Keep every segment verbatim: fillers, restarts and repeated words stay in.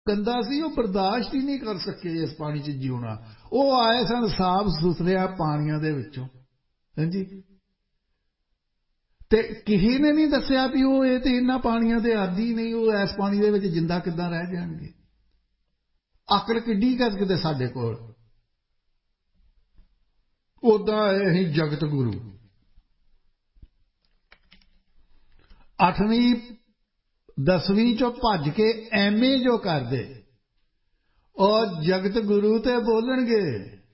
गंदा सी, वो बर्दाश्त ही नहीं कर सके इस पानी च जीना। वो आए सन साफ सुथरिया पानियां दे विचों, हां जी, ते किसी ने नहीं दस्सिया भी वो ये ते इन्हां पानियां दे आदी नहीं, वो इस पानी दे विच जिंदा किदां रह जाणगे। अकल किड्डी कर किते साडे कोल। उदां असीं जगत गुरु अठवीं दसवीं चो भज के एम ए जो करदे, और जगत गुरु ते बोलणगे।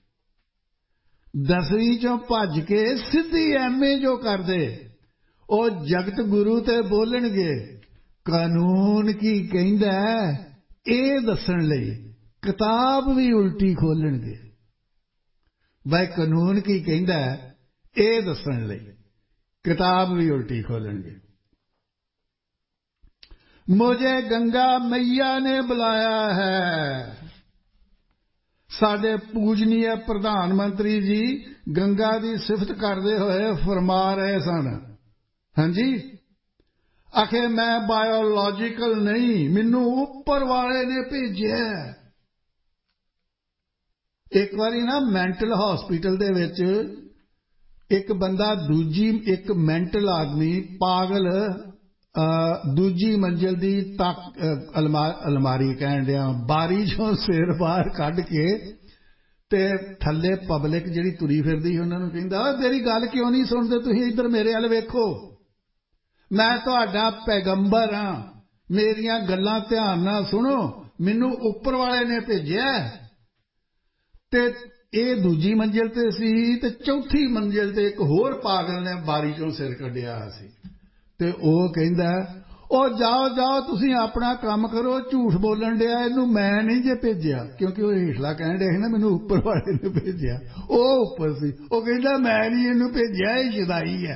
दसवीं चो भज के सीधी एम ए जो करदे, और जगत गुरु ते बोलणगे। कानून की कहंदा ए दस्सण लई किताब भी उल्टी खोलणगे। भाई कानून की कहंदा ए दस्सण लई किताब भी उल्टी खोलणगे। मुझे गंगा मैया ने बुलाया है। साडे पूजनीय प्रधानमंत्री जी गंगा की सिफत करते हुए फरमा रहे सन, हाँ जी, आखे मैं बायोलॉजिकल नहीं, मैनू ऊपर वाले ने भेजा। एक बारी ना मैंटल हॉस्पिटल दे विच एक बंदा दूजी एक मैंटल आदमी पागल दूजी मंजिल दी तक अलमारी कहण दिया बारी चों सिर बाहर कढ के ते थल्ले पब्लिक जिहड़ी तुरी फिरदी ही उन्हां नूं कहिंदा, मेरी गल क्यों नहीं सुणदे तुसीं, इधर मेरे अल वेखो, मैं तुहाडा पैगंबर हां, मेरियां गल्लां ध्यान नाल सुणो, मैनू उपर वाले ने भेजिआ। ते ये दूजी मंजिल ते सी ते चौथी मंजिल ते एक होर पागल ने बारी चों सिर कढिआ सी। ते ओह कहंदा, ओ जाओ जाओ तुसीं अपना काम करो, झूठ बोलन दिया, इनू मैं नहीं जे भेजिआ, क्योंकि वो हेठला कहण दिया ना मैनू उपर वाले ने भेजिआ। ओह उपर सी, ओह कहंदा मैं नहीं इनू भेजिआ, ये शदाई है।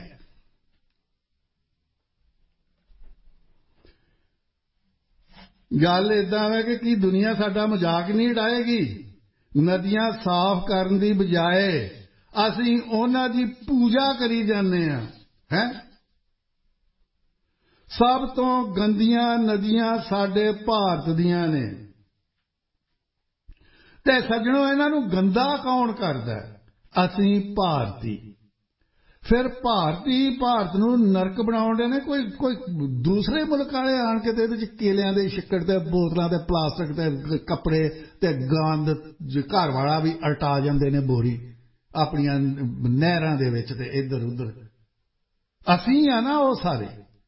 गल इदां है कि की दुनिया साडा मजाक नहीं उड़ाएगी। नदियां साफ करन दी बजाए असीं उन्हां दी पूजा करी जाने आ। हैं सब तो गंदियां नदियां साडे भारत दियां ने, ते सज्जणों इन्हां नूं गंदा कौन करदा? असीं भारती। फिर भारती भारत नूं नरक बनाउंदे ने कोई कोई दूसरे मुल्क वाले आण के ते इहदे च केलियां दे छिक्कड़ ते बोतलां ते प्लास्टिक ते कपड़े ते गंद घर वाला भी अल्टा जांदे ने बोरी अपनियां नहरां दे विच ते इधर उधर। असीं आ ना वो सारे।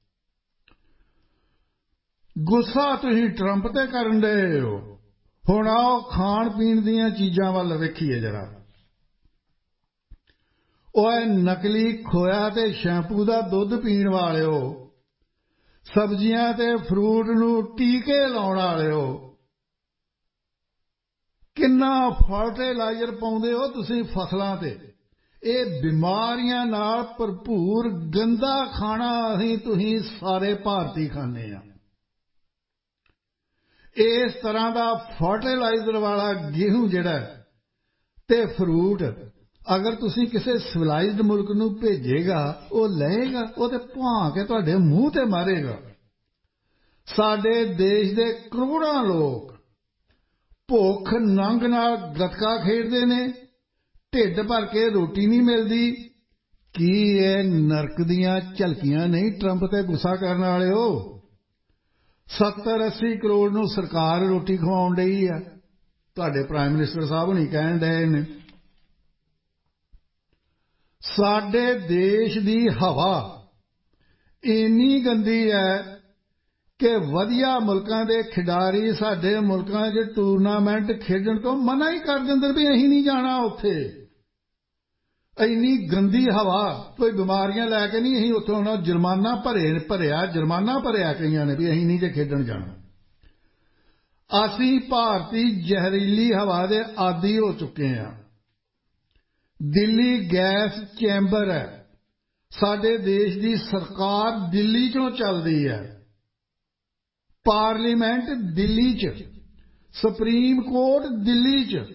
गुस्सा तुसीं ट्रंप ते करन दे हो। हुण आओ खाण पीण दीयां चीजां वल वेखीए जरा। ओए नकली खोया ते शैंपू दा दुध पीण वालिओ, सब्जियां ते फ्रूट नूं टीके लाउण वालिओ, किन्ना फर्टिलाइजर पाउंदे हो तुसीं फसलां ते। ये बीमारियां नाल भरपूर गंदा खाना असीं तुसीं सारे भारती खाने आ। इस तरह का फर्टिलाइजर वाला गेहूं जिहड़ा ते फ्रूट अगर तुसीं किसी सिविलाइज्ड मुल्क नूं भेजेगा, वो लएगा, वो ते भां के तुहाडे मूँह ते मारेगा। साडे देश दे करोड़ां लोग भुख नंग नाल गतका खेडदे ने, ढिड भर के रोटी नहीं मिलदी। की ये नरक दियां झलकियां नहीं ट्रंप ते गुस्सा करन वालिओ? सत्तर अस्सी करोड़ नूं सरकार रोटी खवाउण डई आ। तुहाडे प्राइम मिनिस्टर साहब हुणी कहण डए ने साडे देश दी हवा इन्नी गंदी है कि वधिया मुल्कां दे खिडारी साडे मुल्कां च टूरनामेंट खेडण तो मना ही कर दिंदे भी असीं नहीं जाना उत्थे। इन्नी गंदी हवा, कोई बीमारियां लैके नहीं असीं उत्थों आउणा, जुर्माना भरे भरिया जुर्माना भरिया कईयां ने भी असीं नहीं जे खेडण जाना। असीं भारती जहरीली हवा दे आदी हो चुके हैं। दिल्ली गैस चैंबर है, साडे देश दी सरकार दिल्ली चों चलदी है, पार्लीमेंट दिल्ली च, सुप्रीम कोर्ट दिल्ली च,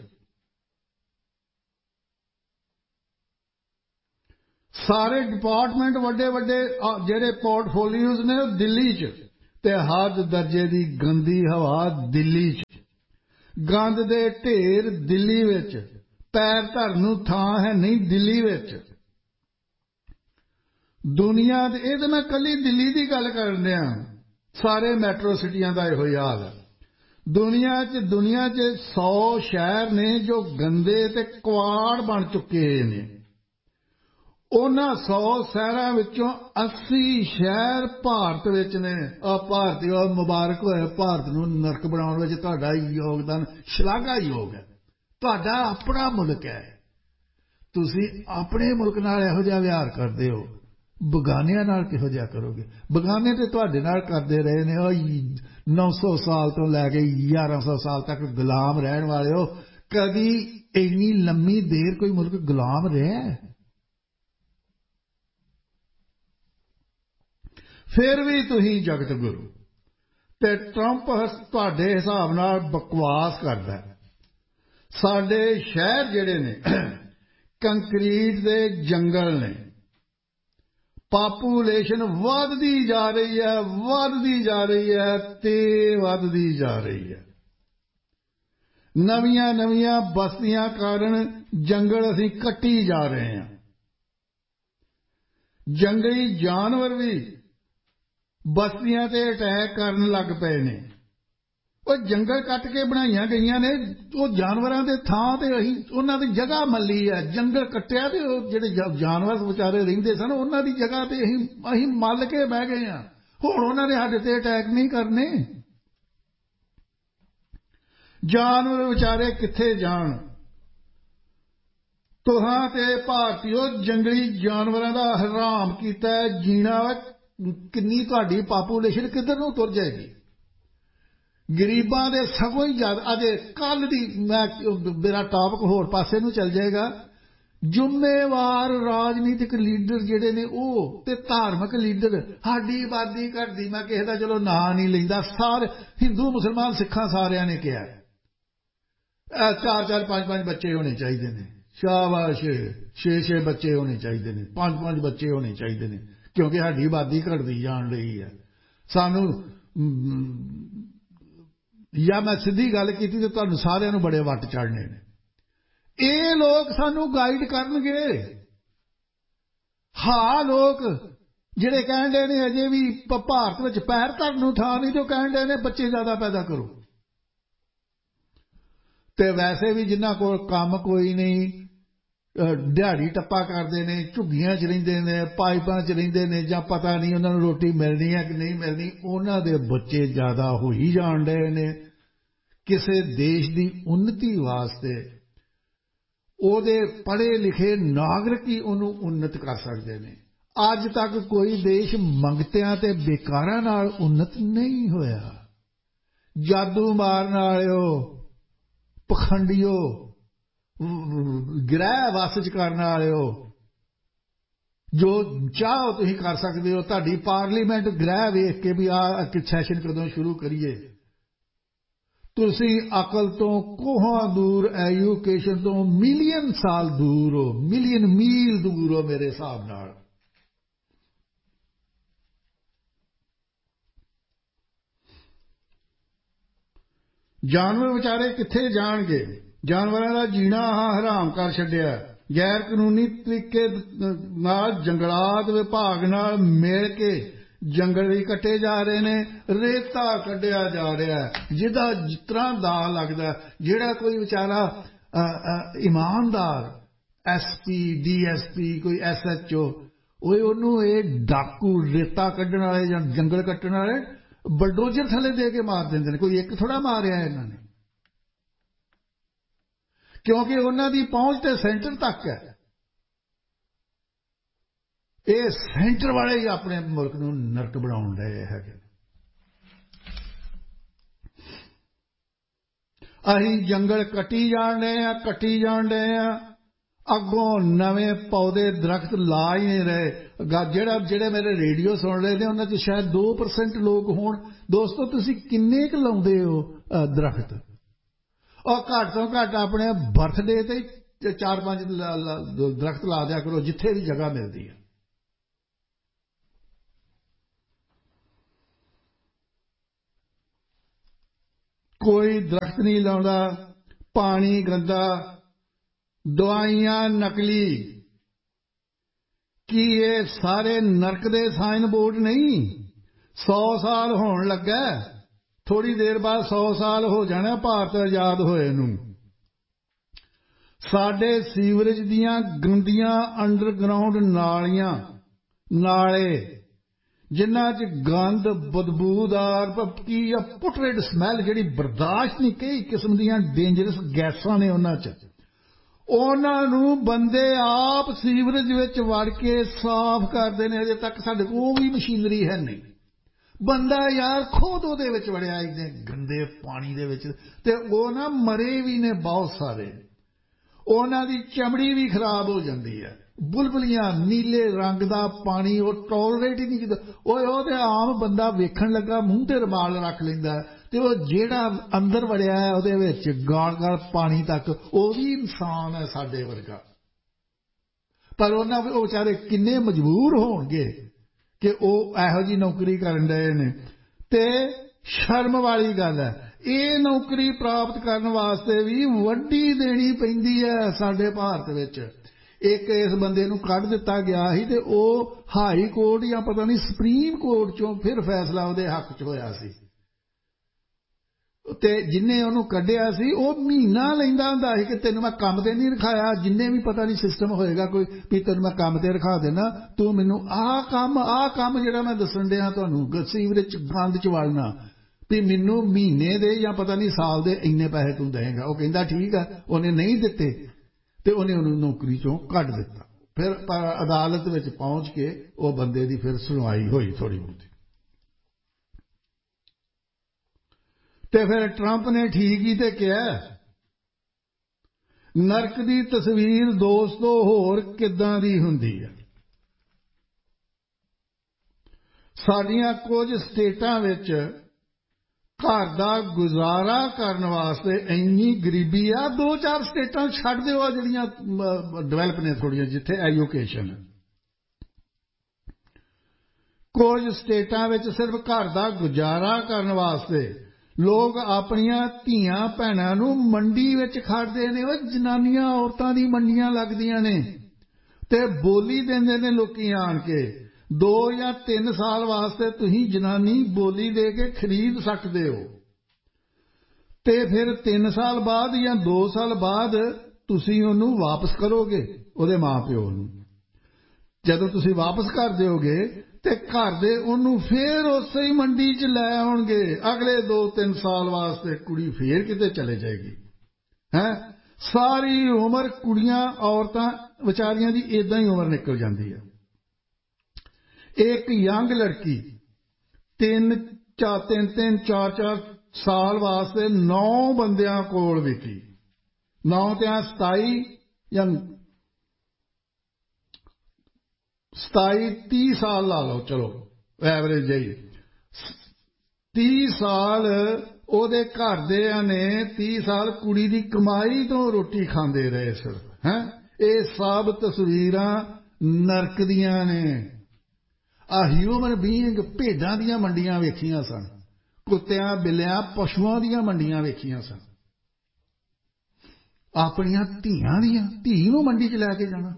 सारे डिपार्टमेंट वड्डे वड्डे जेडे पोर्टफोलियोज ने दिल्ली च, ते हद दर्जे दी गंदी हवा दिल्ली च, गंद दे ढेर दिल्ली विच, पैर धरन नूं थां है नहीं दिल्ली विच। दुनिया दे इह ते मैं कल्ली दिल्ली दी गल करन दिया, सारे मैट्रो सिटियां दा इहो हाल है। दुनिया च दुनिया च सौ शहर ने जो गंदे ते कवाड़ बन चुके ने। उन्हां सौ शहरां विचों अस्सी शहर भारत विच ने। आ भारतीयो मुबारक होए, भारत नूं नरक बनाउण विच तुहाडा योगदान शलाघायोग है। तुहाडा अपना मुल्क है, तुसीं अपने मुल्क नाल इहो जिहा व्यवहार करदे हो, बगानियां नाल किहो जिहा करोगे? बगाने ते तुहाडे नाल करदे रहे ने। नौ सौ साल तो लैके ग्यारह सौ साल तक गुलाम रहने वाले हो, कदी इन्नी लंबी देर कोई मुल्क गुलाम रहा? फिर भी तुसीं जगत गुरु ते ट्रंप तुहाडे हिसाब नाल बकवास करदा है। साडे शहर जिहड़े ने कंक्रीट दे जंगल ने, पापूलेशन वधदी जा रही है, वधदी जा रही है ते वधदी जा रही है। नवीं नवीं बस्तियां कारण जंगल असीं कट्टी जा रहे हैं। जंगली जानवर भी बस्तियां ते अटैक करन लग पे ने। वो जंगल कट के बनाईयां गईयां ने, वो जानवरां दे थां ते असीं उन्हां दी जगह मल्ली है। जंगल कट्टिया ते जिहड़े जानवर बेचारे रहिंदे सन उन्हां दी जगह ते असीं असीं मल के बह गए हां। हुण उन्हां ने साडे ते अटैक नहीं करने। जानवर बेचारे कित्थे जाण? तुहां ते भारतीयो जंगली जानवरां दा हराम कीता जीना। किन्नी तुहाडी पापूलेशन किधर नूं तुर जाएगी? गरीबां दे सगों ही ज्यादा। अजे कल दी मैं मेरा टॉपिक होर पासे नूं चल जाएगा। जुम्मेवार राजनीतिक लीडर जिहड़े ने ओह ते धार्मिक लीडर साडी आबादी घटदी। मैं किसे दा चलो नां नहीं लैंदा, सारे हिंदू मुसलमान सिखां सारियां ने कहा चार चार पांच पांच बच्चे होने चाहिए ने। शाबाश, छे छे बच्चे होने चाहिए ने, पांच पांच बच्चे होने चाहिए ने, क्योंकि साडी आबादी घटदी जान रही है। सानू या मैं सीधी गल की तो तुहानू सारिਆਂ ਨੂੰ बड़े वट चढ़ने ने। ये लोग सानू गाइड करनगे। हाँ लोग जिहड़े कहण डे ने अजे भी भारत विच पैर धरन नूं थां नहीं, तो कहण डे ने बच्चे ज्यादा पैदा करो। ते वैसे भी जिन्हां कोल काम कोई नहीं, दिहाड़ी टप्पा करते हैं, झुग्गियां च रहिंदे ने, पाइपां च रहिंदे ने, जां पता नहीं उन्हां नूं रोटी मिलनी है कि नहीं मिलनी, उन्हां दे बच्चे ज्यादा हो ही जाण डए ने। किसी देश की उन्नति वास्ते ओहदे पढ़े लिखे नागरिक ही उन्हों उन्नत कर सकते हैं। अज तक कोई देश मंगतियां ते बेकारां नाल उन्नत नहीं होया। जादू मारन वालिओ, पखंडिओ, ग्रह वस च करने वालिओ, जो चाहो तुसीं कर सकते हो। तुहाडी पार्लीमेंट ग्रह वेख के भी आ सैशन कदों शुरू करिए। तुसीं अकल तो कोहां दूर, एजुकेशन तो मिलियन साल दूर हो, मिलियन मील दूर हो मेरे हिसाब नाल। जानवर बेचारे कित्थे जाणगे? जानवरां दा जीना हराम कर छड्डिया। गैर कानूनी तरीके नाल जंगलात विभाग नाल मिल के जंगल भी कट्टे जा रहे ने, रेता कड्ढिया जा रहा है जिहदा जिस तरह दा लगदा। जिहड़ा कोई बेचारा ईमानदार S P D S P कोई एस एच ओ ओनू ये डाकू रेता कड्ढण वाले जां जंगल कट्टण वाले बलडोजर थले दे के मार देंदे ने। कोई एक थोड़ा मारिया इन्होंने, क्योंकि उन्हां दी पहुंच ते सेंटर तक है। ये सेंटर वाले ही अपने मुल्क नूं नरक बनाउण डए हैगे। असीं जंगल कट्टी जाण डए आ, कट्टी जाण डए आ, अगों नवें पौधे दरख्त ला ही नहीं रहे। जेड़ा जेड़े मेरे रेडियो सुन रहे ने उन्हां च शायद दो परसेंट लोग होण। दोस्तों तुसीं किन्ने क लाउंदे हो दरख्त? और घट तो घट अपने बर्थडे ते चार पांच दरख्त ला दिया करो जिथे भी जगह मिलती है। कोई दरख्त नहीं लाउंदा, पानी गंदा, दवाइयां नकली। कि ये सारे नरक दे साइन बोर्ड नहीं? सौ साल होण लगा, थोड़ी देर बाद सौ साल हो जाना भारत आजाद होए नूं। साडे सीवरेज दियां गंदियां अंडरग्राउंड नालियां नाले जिन्हां च गंद बदबूदार की पुटरेड स्मैल जिहड़ी बर्दाश्त नहीं, कई किस्म दियां डेंजरस गैसां ने उन्हां च। उन्हां नूं बंदे आप सीवरेज विच वड़ के साफ करदे ने। अजे तक साडे कोल भी मशीनरी है नहीं। बंदा यार खुद उहदे विच वड़िया इन्ने गंदे पानी दे विच, ते ओह ना मरे भी ने बहुत सारे। उन्हां दी चमड़ी भी खराब हो जाती है। बुलबुलियां नीले रंग का पानी वो टॉलरेट ही नहीं करता। ओए ओह ते आम बंदा वेखण लगा मूँह ते रुमाल रख लैंदा, ते वो जेड़ा अंदर वड़िया है उहदे विच गाल गाल पानी तक, वह भी इंसान है साडे वर्गा। पर उन्हां वो बेचारे किन्ने मजबूर होणगे कि वह इहो जी नौकरी करन रहे ने। ते शर्म वाली गल है, ये नौकरी प्राप्त करने वास्ते भी वड्डी देनी पैंदी है साडे भारत विच। एक इस बंदे नूं कढ दिता गया ही, ते ओह हाई कोर्ट या पता नहीं सुप्रीम कोर्ट चों फिर फैसला उहदे हक च होया सी। ते जिन्ने उहनूं कढिया सी ओह महीना लैंदा हुंदा सी कि तैनूं मैं काम ते नहीं रखाया। जिन्ने भी पता नहीं सिस्टम होएगा कोई भी तैनूं मैं काम ते रखा देना, तूं मैनूं आह काम आह काम जिहड़ा मैं दस्सण दिया तुहानूं सीवरेज च गंद च वड़ना, भी मैनूं महीने दे या पता नहीं साल दे इन्ने पैसे तूं देगा। वह कहंदा ठीक है, उहने नहीं दिते ते उहने उहनूं नौकरी चों कढ दिता। फिर पर अदालत विच पहुंच के वह बंदे दी फिर सुनवाई होई थोड़ी बहुती। ते फिर ट्रंप ने ठीक ही ते कहा, नरक दी तस्वीर दोस्तों होर किदां दी हुंदी है। साडियां कुछ स्टेटां विच घर दा गुजारा करने वास्ते इन्नी गरीबी आ, दो चार स्टेटां छड्ड दिओ जिहड़ियां डेवलप ने थोड़ियां जिथे एजुकेशन। कुछ स्टेटां विच सिर्फ घर दा गुजारा करने वास्ते लोग अपनियां धीआं भैणां नूं मंडी विच खड़दे ने। ओह जनानियां औरतां दी मंडियां लगदियां ने ते बोली देंदे ने लोकी आण के, दो या तीन साल वास्ते तुसीं जनानी बोली दे के खरीद सकते हो, ते फिर तीन साल बाद या दो साल बाद तुसीं उहनूं वापस करोगे उहदे मां प्यो नूं। जदों तुसीं वापस कर दिओगे ते घर दे उहनूं फिर उसे ही मंडी च लै आउणगे। अगले दो तीन साल वास्ते कुड़ी फिर किते चले जाएगी है। सारी उम्र कुड़ियां औरतां विचारियां दी इदां ही उम्र निकल जाती है। एक यंग लड़की तीन चार तीन तीन चार चार साल वास्ते नौ बंदियां कोल विकी, नौ त्या सताई या सताई तीह साल ला लो, चलो एवरेज जी तीह साल ओदे घर दे ने तीह साल कुड़ी दी कमाई तो रोटी खांदे रहे सिर्फ हैं। ये सब तस्वीरां नरक दियां ने। आ ह्यूमन बीइंग भेडां दियां मंडियां वेखियां सन, कुत्तियां बिल्लियां पशुआं दियां मंडियां वेखियां सन। अपनियां धीआं दियां धी नूं मंडी च लैके जाना।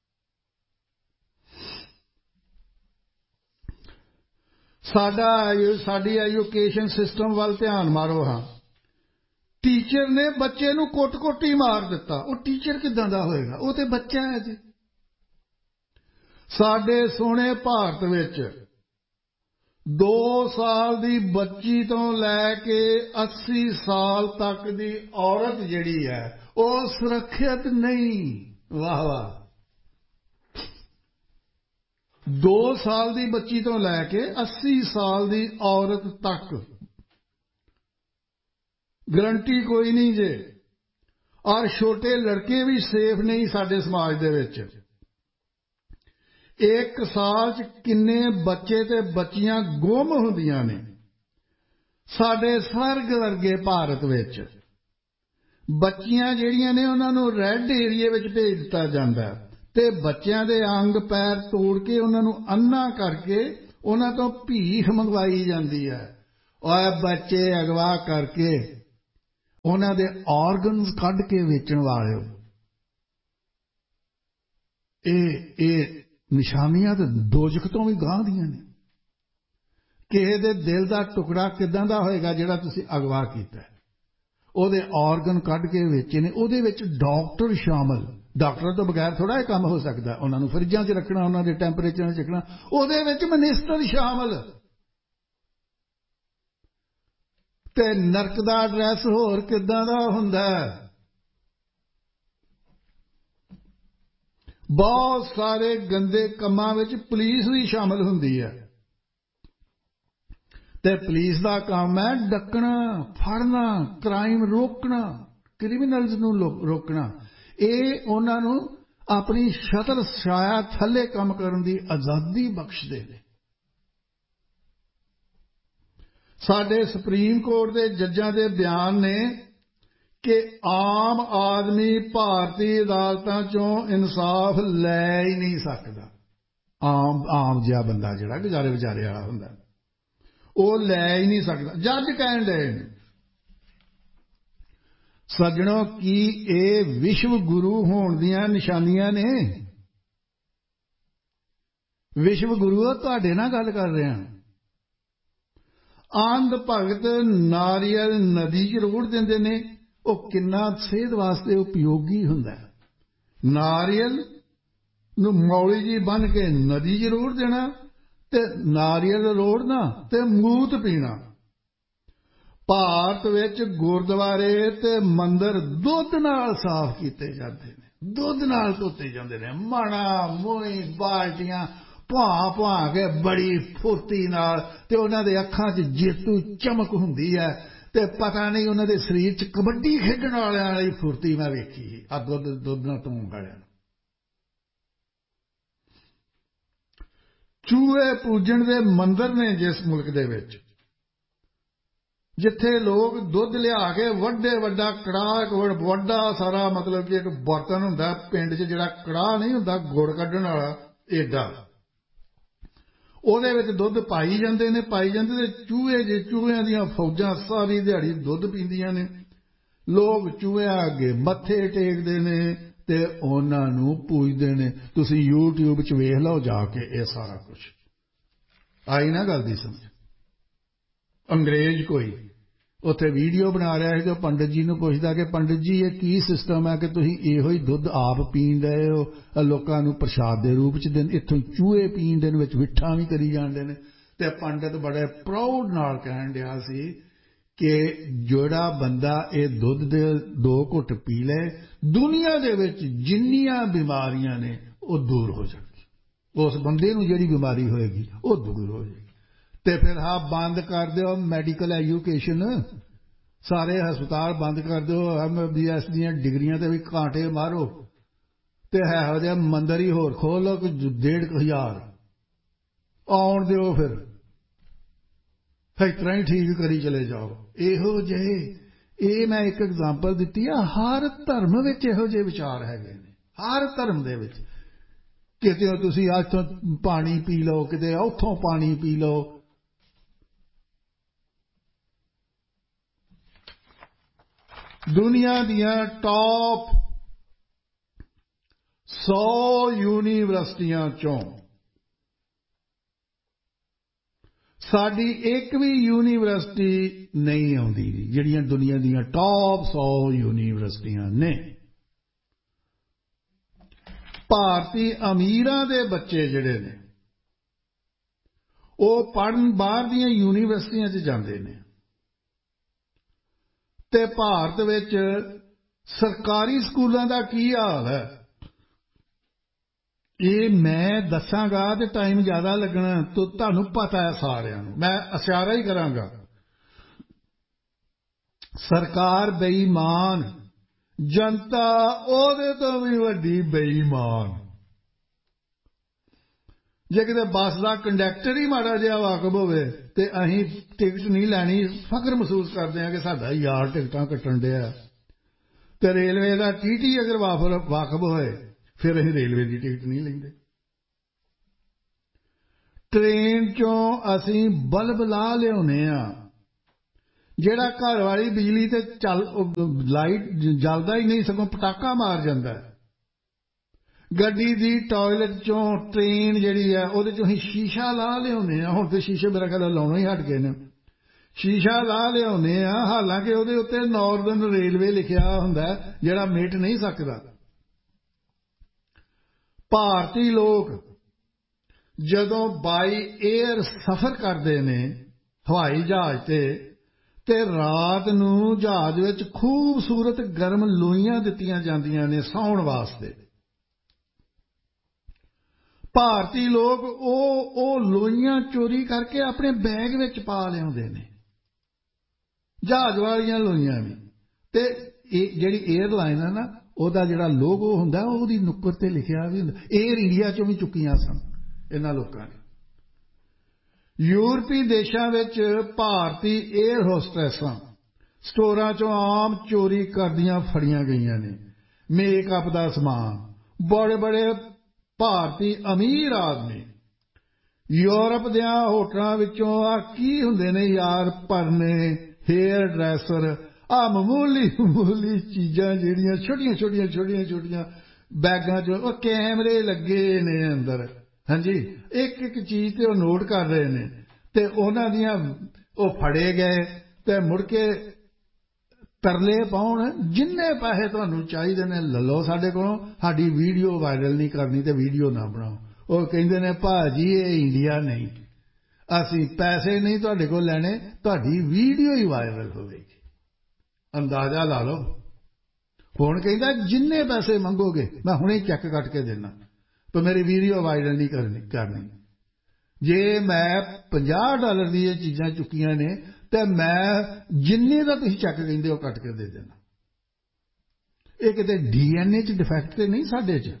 साडा साडी एजुकेशन सिस्टम वाल ध्यान मारो हाँ। टीचर ने बच्चे नूं कुट कुट ही मार दिता, वो टीचर किदां दा होएगा? वो ते बच्चा है जी। साडे सोहणे भारत विच दो साल दी बच्ची तो लैके अस्सी साल तक दी औरत जिहड़ी है वो सुरक्षित नहीं। वाह वाह। दो साल दी बच्ची तो लैके अस्सी साल दी औरत तक गारंटी कोई नहीं जे। और छोटे लड़के भी सेफ नहीं साडे समाज दे विच। एक साल च किन्ने बच्चे ते बच्चियां गुम हुंदियां ने साडे स्वर्ग वर्गे भारत विच। बच्चियां जिहड़ियां ने उन्हां नूं रैड एरिया विच भेज दिता जांदा है ते बच्चियां दे अंग पैर तोड़ के उन्हां नूं अन्ना करके उन्हां तों भीख मंगवाई जांदी है। और बच्चे अगवा करके उन्हां दे ऑर्गनस कढ के वेचण वाले ਇਹ ਇਹ ਨਿਸ਼ਾਨੀਆਂ ਤੇ ਦੋਜ਼ਖ ਤੋਂ ਵੀ ਗਾਂਹ ਦੀਆਂ ਨੇ। ਕਿਸੇ ਦੇ ਦਿਲ ਦਾ ਟੁਕੜਾ ਕਿਦਾਂ ਦਾ ਹੋਏਗਾ ਜਿਹੜਾ ਤੁਸੀਂ ਅਗਵਾ ਕੀਤਾ, ਉਹਦੇ ਆਰਗਨ ਕੱਢ ਕੇ ਵੇਚੇ ਨੇ, ਉਹਦੇ ਵਿੱਚ ਡਾਕਟਰ ਸ਼ਾਮਲ। ਡਾਕਟਰ ਤੋਂ ਬਗੈਰ ਥੋੜਾ ਇਹ ਕੰਮ ਹੋ ਸਕਦਾ, ਉਹਨਾਂ ਨੂੰ ਫਰਿੱਜਾਂ 'ਚ ਰੱਖਣਾ, ਉਹਨਾਂ ਦੇ ਟੈਂਪਰੇਚਰ 'ਚ ਰੱਖਣਾ, ਉਹਦੇ ਵਿੱਚ ਮਨਿਸਟਰ ਸ਼ਾਮਲ। ਤੇ ਨਰਕ ਦਾ ਐਡਰੈਸ ਹੋਰ ਕਿਦਾਂ ਦਾ ਹੁੰਦਾ। ਬਹੁਤ ਸਾਰੇ ਗੰਦੇ ਕੰਮਾਂ ਵਿੱਚ ਪੁਲਿਸ ਵੀ ਸ਼ਾਮਲ ਹੁੰਦੀ ਹੈ ਤੇ ਪੁਲਿਸ ਦਾ ਕੰਮ ਹੈ ਡੱਕਣਾ, ਫੜਨਾ, ਕ੍ਰਾਈਮ ਰੋਕਣਾ, ਕ੍ਰਿਮੀਨਲਸ ਨੂੰ ਰੋਕਣਾ। ਇਹ ਉਹਨਾਂ ਨੂੰ ਆਪਣੀ ਛਤਰ ਛਾਇਆ ਥੱਲੇ ਕੰਮ ਕਰਨ ਦੀ ਆਜ਼ਾਦੀ ਬਖਸ਼ਦੇ ਨੇ। ਸਾਡੇ ਸੁਪਰੀਮ ਕੋਰਟ ਦੇ ਜੱਜਾਂ ਦੇ ਬਿਆਨ ਨੇ कि आम आदमी भारती अदालतां चों इंसाफ लै ही नहीं सकता। आम आम जिहा बंदा जिहड़ा गुजारे विचारे वाला हुंदा ओह लै ही नहीं सकता। जज कहण डे सज्जणों की ये विश्व गुरु होण दीयां निशानियां ने। विश्व गुरु तुहाडे नाल गल कर रहे हैं। आंध भगत नारियल नदी च रोड़ दिंदे ने, ਉਹ ਕਿੰਨਾ ਸਿਹਤ ਵਾਸਤੇ ਉਪਯੋਗੀ ਹੁੰਦਾ। ਨਾਰੀਅਲ ਨੂੰ ਮੌਲੀ ਜੀ ਬੰਨ ਕੇ ਨਦੀ 'ਚ ਰੋੜ ਦੇਣਾ ਤੇ ਨਾਰੀਅਲ ਰੋੜਨਾ ਤੇ ਮੂਤ ਪੀਣਾ। ਭਾਰਤ ਵਿੱਚ ਗੁਰਦੁਆਰੇ ਤੇ ਮੰਦਰ ਦੁੱਧ ਨਾਲ ਸਾਫ਼ ਕੀਤੇ ਜਾਂਦੇ ਨੇ, ਦੁੱਧ ਨਾਲ ਧੋਤੇ ਜਾਂਦੇ ਨੇ। ਮਾਣਾ ਮੋਈ ਬਾਲਟੀਆਂ ਭਾ ਭਾ ਕੇ ਬੜੀ ਫੁਰਤੀ ਨਾਲ, ਤੇ ਉਹਨਾਂ ਦੇ ਅੱਖਾਂ 'ਚ ਜੇਤੂ ਚਮਕ ਹੁੰਦੀ ਹੈ। ਤੇ ਪਤਾ ਨਹੀਂ ਉਹਨਾਂ ਦੇ ਸਰੀਰ 'ਚ ਕਬੱਡੀ ਖੇਡਣ ਵਾਲਿਆਂ ਵਾਲੀ ਫੁਰਤੀ ਮੈਂ ਵੇਖੀ ਆ ਦੁੱਧ ਦੁੱਧ ਨਾਲ ਧੋਣ ਵਾਲਿਆਂ ਨੂੰ। ਚੂਹੇ ਪੂਜਣ ਦੇ ਮੰਦਰ ਨੇ ਜਿਸ ਮੁਲਕ ਦੇ ਵਿੱਚ, ਜਿੱਥੇ ਲੋਕ ਦੁੱਧ ਲਿਆ ਕੇ ਵੱਡੇ ਵੱਡਾ ਕੜਾਹ, ਇੱਕ ਵੱਡਾ ਸਾਰਾ ਮਤਲਬ ਕਿ ਇੱਕ ਬਰਤਨ ਹੁੰਦਾ ਪਿੰਡ 'ਚ, ਜਿਹੜਾ ਕੜਾਹ ਨਹੀਂ ਹੁੰਦਾ ਗੁੜ ਕੱਢਣ ਵਾਲਾ ਏਡਾ, ਉਹਦੇ ਵਿੱਚ ਦੁੱਧ ਪਾਈ ਜਾਂਦੇ ਨੇ ਪਾਈ ਜਾਂਦੇ ਤੇ ਚੂਹੇ ਜੇ ਚੂਹਿਆਂ ਦੀਆਂ ਫੌਜਾਂ ਸਾਰੀ ਦਿਹਾੜੀ ਦੁੱਧ ਪੀਂਦੀਆਂ ਨੇ। ਲੋਕ ਚੂਹਿਆਂ ਅੱਗੇ ਮੱਥੇ ਟੇਕਦੇ ਨੇ ਤੇ ਉਹਨਾਂ ਨੂੰ ਪੂਜਦੇ ਨੇ। ਤੁਸੀਂ ਯੂਟਿਊਬ 'ਚ ਵੇਖ ਲਓ ਜਾ ਕੇ ਇਹ ਸਾਰਾ ਕੁਝ। ਆਈ ਨਾ ਗੱਲ ਦੀ ਸਮਝ। ਅੰਗਰੇਜ਼ ਕੋਈ ਉੱਥੇ ਵੀਡੀਓ ਬਣਾ ਰਿਹਾ ਹੈ ਕਿ ਪੰਡਿਤ ਜੀ ਨੂੰ ਪੁੱਛਦਾ ਕਿ ਪੰਡਿਤ ਜੀ ਇਹ ਕੀ ਸਿਸਟਮ ਹੈ ਕਿ ਤੁਸੀਂ ਇਹੋ ਹੀ ਦੁੱਧ ਆਪ ਪੀਣ ਰਹੇ ਹੋ, ਲੋਕਾਂ ਨੂੰ ਪ੍ਰਸ਼ਾਦ ਦੇ ਰੂਪ 'ਚ ਦੇਣ, ਇੱਥੋਂ ਚੂਹੇ ਪੀਣ ਦੇ ਵਿੱਚ ਵਿਠਾਂ ਵੀ ਕਰੀ ਜਾਂਦੇ ਨੇ। ਤੇ ਪੰਡਿਤ ਬੜੇ ਪ੍ਰਾਊਡ ਨਾਲ ਕਹਿਣ ਡਿਆ ਸੀ ਕਿ ਜਿਹੜਾ ਬੰਦਾ ਇਹ ਦੁੱਧ ਦੇ ਦੋ ਘੁੱਟ ਪੀ ਲੈ, ਦੁਨੀਆ ਦੇ ਵਿੱਚ ਜਿੰਨੀਆਂ ਬਿਮਾਰੀਆਂ ਨੇ ਉਹ ਦੂਰ ਹੋ ਜਾਣਗੀਆਂ। ਉਸ ਬੰਦੇ ਨੂੰ ਜਿਹੜੀ ਬਿਮਾਰੀ ਹੋਏਗੀ ਉਹ ਦੂਰ ਹੋ ਜਾਏਗੀ। ਤੇ ਫਿਰ ਹਾਂ ਬੰਦ ਕਰ ਦਿਓ ਮੈਡੀਕਲ ਐਜੂਕੇਸ਼ਨ, ਸਾਰੇ ਹਸਪਤਾਲ ਬੰਦ ਕਰ ਦਿਓ, ਐਮ ਬੀ ਐਸ ਦੀਆਂ ਡਿਗਰੀਆਂ ਤੇ ਵੀ ਕਾਂਟੇ ਮਾਰੋ ਤੇ ਇਹੋ ਜਿਹੇ ਮੰਦਰ ਹੀ ਹੋਰ ਖੋਲ ਲਓ ਕਿ ਡੇਢ ਕੁ ਹਜ਼ਾਰ ਆਉਣ ਦਿਓ। ਫਿਰ ਇਸ ਤਰ੍ਹਾਂ ਹੀ ਠੀਕ ਕਰੀ ਚਲੇ ਜਾਓ। ਇਹੋ ਜਿਹੇ, ਇਹ ਮੈਂ ਇੱਕ ਐਗਜ਼ਾਮਪਲ ਦਿੱਤੀ ਆ, ਹਰ ਧਰਮ ਵਿੱਚ ਇਹੋ ਜਿਹੇ ਵਿਚਾਰ ਹੈਗੇ ਨੇ। ਹਰ ਧਰਮ ਦੇ ਵਿੱਚ ਕਿਤੇ ਤੁਸੀਂ ਅੱਜ ਤੋਂ ਪਾਣੀ ਪੀ ਲਓ, ਕਿਤੇ ਉੱਥੋਂ ਪਾਣੀ ਪੀ ਲਓ। ਦੁਨੀਆ ਦੀਆਂ ਟੌਪ ਸੌ ਯੂਨੀਵਰਸਿਟੀਆਂ ਚੋਂ ਸਾਡੀ ਇੱਕ ਵੀ ਯੂਨੀਵਰਸਿਟੀ ਨਹੀਂ ਆਉਂਦੀ, ਜਿਹੜੀਆਂ ਦੁਨੀਆ ਦੀਆਂ ਟੌਪ ਸੌ ਯੂਨੀਵਰਸਿਟੀਆਂ ਨੇ। ਭਾਰਤੀ ਅਮੀਰਾਂ ਦੇ ਬੱਚੇ ਜਿਹੜੇ ਨੇ ਉਹ ਪੜ੍ਹਨ ਬਾਹਰ ਦੀਆਂ ਯੂਨੀਵਰਸਿਟੀਆਂ 'ਚ ਜਾਂਦੇ ਨੇ ਤੇ ਭਾਰਤ ਵਿੱਚ ਸਰਕਾਰੀ ਸਕੂਲਾਂ ਦਾ ਕੀ ਹਾਲ ਹੈ ਇਹ ਮੈਂ ਦੱਸਾਂਗਾ ਤੇ ਟਾਈਮ ਜ਼ਿਆਦਾ ਲੱਗਣਾ, ਤੁਹਾਨੂੰ ਪਤਾ ਹੈ ਸਾਰਿਆਂ ਨੂੰ। ਮੈਂ ਇਸ਼ਾਰਾ ਹੀ ਕਰਾਂਗਾ। ਸਰਕਾਰ ਬੇਈਮਾਨ, ਜਨਤਾ ਉਹਦੇ ਤੋਂ ਵੀ ਵੱਡੀ ਬੇਈਮਾਨ। ਜੇ ਕਿਤੇ ਬੱਸ ਦਾ ਕੰਡਕਟਰ ਹੀ ਮਾੜਾ ਜਿਹਾ ਵਾਕਬ ਹੋਵੇ ਤੇ ਅਸੀਂ ਟਿਕਟ ਨਹੀਂ ਲੈਣੀ, ਫਖਰ ਮਹਿਸੂਸ ਕਰਦੇ ਹਾਂ ਕਿ ਸਾਡਾ ਯਾਰ ਟਿਕਟਾਂ ਕੱਟਣ ਡਿਆ। ਤੇ ਰੇਲਵੇ ਦਾ ਟੀਟੀ ਅਗਰ ਵਾਕਬ ਹੋਏ ਫਿਰ ਅਸੀਂ ਰੇਲਵੇ ਦੀ ਟਿਕਟ ਨਹੀਂ ਲੈਂਦੇ। ਟ੍ਰੇਨ ਚੋਂ ਅਸੀਂ ਬਲਬ ਲਾ ਲਿਆਉਂਦੇ ਹਾਂ, ਜਿਹੜਾ ਘਰ ਵਾਲੀ ਬਿਜਲੀ ਤੇ ਚੱਲ ਲਾਈਟ ਜਲਦਾ ਹੀ ਨਹੀਂ, ਸਗੋਂ ਪਟਾਕਾ ਮਾਰ ਜਾਂਦਾ ਹੈ। ਗੱਡੀ ਦੀ ਟਾਇਲਟ ਚੋਂ, ਟ੍ਰੇਨ ਜਿਹੜੀ ਹੈ ਉਹਦੇ ਚੋਂ ਅਸੀਂ ਸ਼ੀਸ਼ਾ ਲਾ ਲਿਆਉਂਦੇ ਹਾਂ। ਹੁਣ ਤੇ ਸ਼ੀਸ਼ੇ ਮੇਰਾ ਖਿਆਲ ਲਾਉਣੋਂ ਹੀ ਹਟ ਗਏ ਨੇ। ਸ਼ੀਸ਼ਾ ਲਾ ਲਿਆਉਂਦੇ ਆ, ਹਾਲਾਂਕਿ ਉਹਦੇ ਉੱਤੇ ਨਾਰਦਰਨ ਰੇਲਵੇ ਲਿਖਿਆ ਹੁੰਦਾ ਜਿਹੜਾ ਮਿਟ ਨਹੀਂ ਸਕਦਾ। ਭਾਰਤੀ ਲੋਕ ਜਦੋਂ ਬਾਈ ਏਅਰ ਸਫ਼ਰ ਕਰਦੇ ਨੇ ਹਵਾਈ ਜਹਾਜ਼ ਤੇ ਤੇ ਰਾਤ ਨੂੰ ਜਹਾਜ਼ ਵਿੱਚ ਖੂਬਸੂਰਤ ਗਰਮ ਲੋਈਆਂ ਦਿੱਤੀਆਂ ਜਾਂਦੀਆਂ ਨੇ ਸੌਣ ਵਾਸਤੇ। ਭਾਰਤੀ ਲੋਕ ਉਹ ਉਹ ਲੋਈਆਂ ਚੋਰੀ ਕਰਕੇ ਆਪਣੇ ਬੈਗ ਵਿੱਚ ਪਾ ਲਿਆਉਂਦੇ ਨੇ, ਜਹਾਜ਼ ਵਾਲੀਆਂ ਲੋਈਆਂ ਵੀ। ਤੇ ਇਹ ਜਿਹੜੀ ਏਅਰਲਾਈਨ ਹੈ ਨਾ, ਉਹਦਾ ਜਿਹੜਾ ਲੋਗੋ ਹੁੰਦਾ ਉਹਦੀ ਨੁੱਕਰ ਤੇ ਲਿਖਿਆ ਵੀ ਹੁੰਦਾ। ਏਅਰ ਇੰਡੀਆ ਚੋਂ ਵੀ ਚੁੱਕੀਆਂ ਸਨ ਇਹਨਾਂ ਲੋਕਾਂ ਨੇ। ਯੂਰਪੀ ਦੇਸ਼ਾਂ ਵਿੱਚ ਭਾਰਤੀ ਏਅਰ ਹੋਸਟੈਸਾਂ ਸਟੋਰਾਂ ਚੋਂ ਆਮ ਚੋਰੀ ਕਰਦੀਆਂ ਫੜੀਆਂ ਗਈਆਂ ਨੇ। ਮੇਕਅਪ ਦਾ ਸਮਾਨ, ਬੜੇ ਬੜੇ ਭਾਰਤੀ ਅਮੀਰ ਆਦਮੀ ਯੂਰਪ ਦਿਆਂ ਹੋਟਲਾਂ ਵਿੱਚੋਂ ਆ ਕੀ ਹੁੰਦੇ ਨੇ ਯਾਰ, ਪਰਨੇ, ਹੇਅਰ ਡਰੈਸਰ, ਆ ਮਾਮੂਲੀ ਮਾਮੂਲੀ ਚੀਜ਼ਾਂ ਜਿਹੜੀਆਂ ਛੋਟੀਆਂ ਛੋਟੀਆਂ ਛੋਟੀਆਂ ਛੋਟੀਆਂ ਬੈਗਾਂ 'ਚ, ਉਹ ਕੈਮਰੇ ਲੱਗੇ ਨੇ ਅੰਦਰ। ਹਾਂਜੀ, ਇੱਕ ਇੱਕ ਚੀਜ਼ ਤੇ ਉਹ ਨੋਟ ਕਰ ਰਹੇ ਨੇ ਤੇ ਉਹਨਾਂ ਦੀਆਂ ਉਹ ਫੜੇ ਗਏ ਤੇ ਮੁੜ ਕੇ ਤਰਲੇ ਪਾਉਣ, ਜਿੰਨੇ ਪੈਸੇ ਤੁਹਾਨੂੰ ਚਾਹੀਦੇ ਨੇ ਲੈ ਲਓ ਸਾਡੇ ਕੋਲੋਂ, ਸਾਡੀ ਵੀਡੀਓ ਵਾਇਰਲ ਨਹੀਂ ਕਰਨੀ ਤੇ ਵੀਡੀਓ ਨਾ ਬਣਾਓ। ਉਹ ਕਹਿੰਦੇ ਨੇ ਭਾਜੀ ਇਹ ਇੰਡੀਆ ਨਹੀਂ, ਅਸੀਂ ਪੈਸੇ ਨਹੀਂ ਤੁਹਾਡੇ ਕੋਲ ਲੈਣੇ, ਤੁਹਾਡੀ ਵੀਡੀਓ ਹੀ ਵਾਇਰਲ ਹੋਵੇਗੀ। ਅੰਦਾਜ਼ਾ ਲਾ ਲਓ। ਹੁਣ ਕਹਿੰਦਾ ਜਿੰਨੇ ਪੈਸੇ ਮੰਗੋਗੇ ਮੈਂ ਹੁਣੇ ਚੈੱਕ ਕੱਟ ਕੇ ਦੇਣਾ, ਪਰ ਮੇਰੀ ਵੀਡੀਓ ਵਾਇਰਲ ਨਹੀਂ ਕਰਨੀ ਕਰਨੀ ਜੇ ਮੈਂ ਪੰਜਾਹ ਡਾਲਰ ਦੀ ਇਹ ਚੀਜ਼ਾਂ ਚੁੱਕੀਆਂ ਨੇ ਤੇ ਮੈਂ ਜਿੰਨੇ ਦਾ ਤੁਸੀਂ ਚੈੱਕ ਕਹਿੰਦੇ ਹੋ ਕੱਟ ਕੇ ਦੇ ਦੇਣਾ। ਇਹ ਕਿਤੇ ਡੀਐਨਏ 'ਚ ਡਿਫੈਕਟ ਤੇ ਨਹੀਂ ਸਾਡੇ 'ਚ।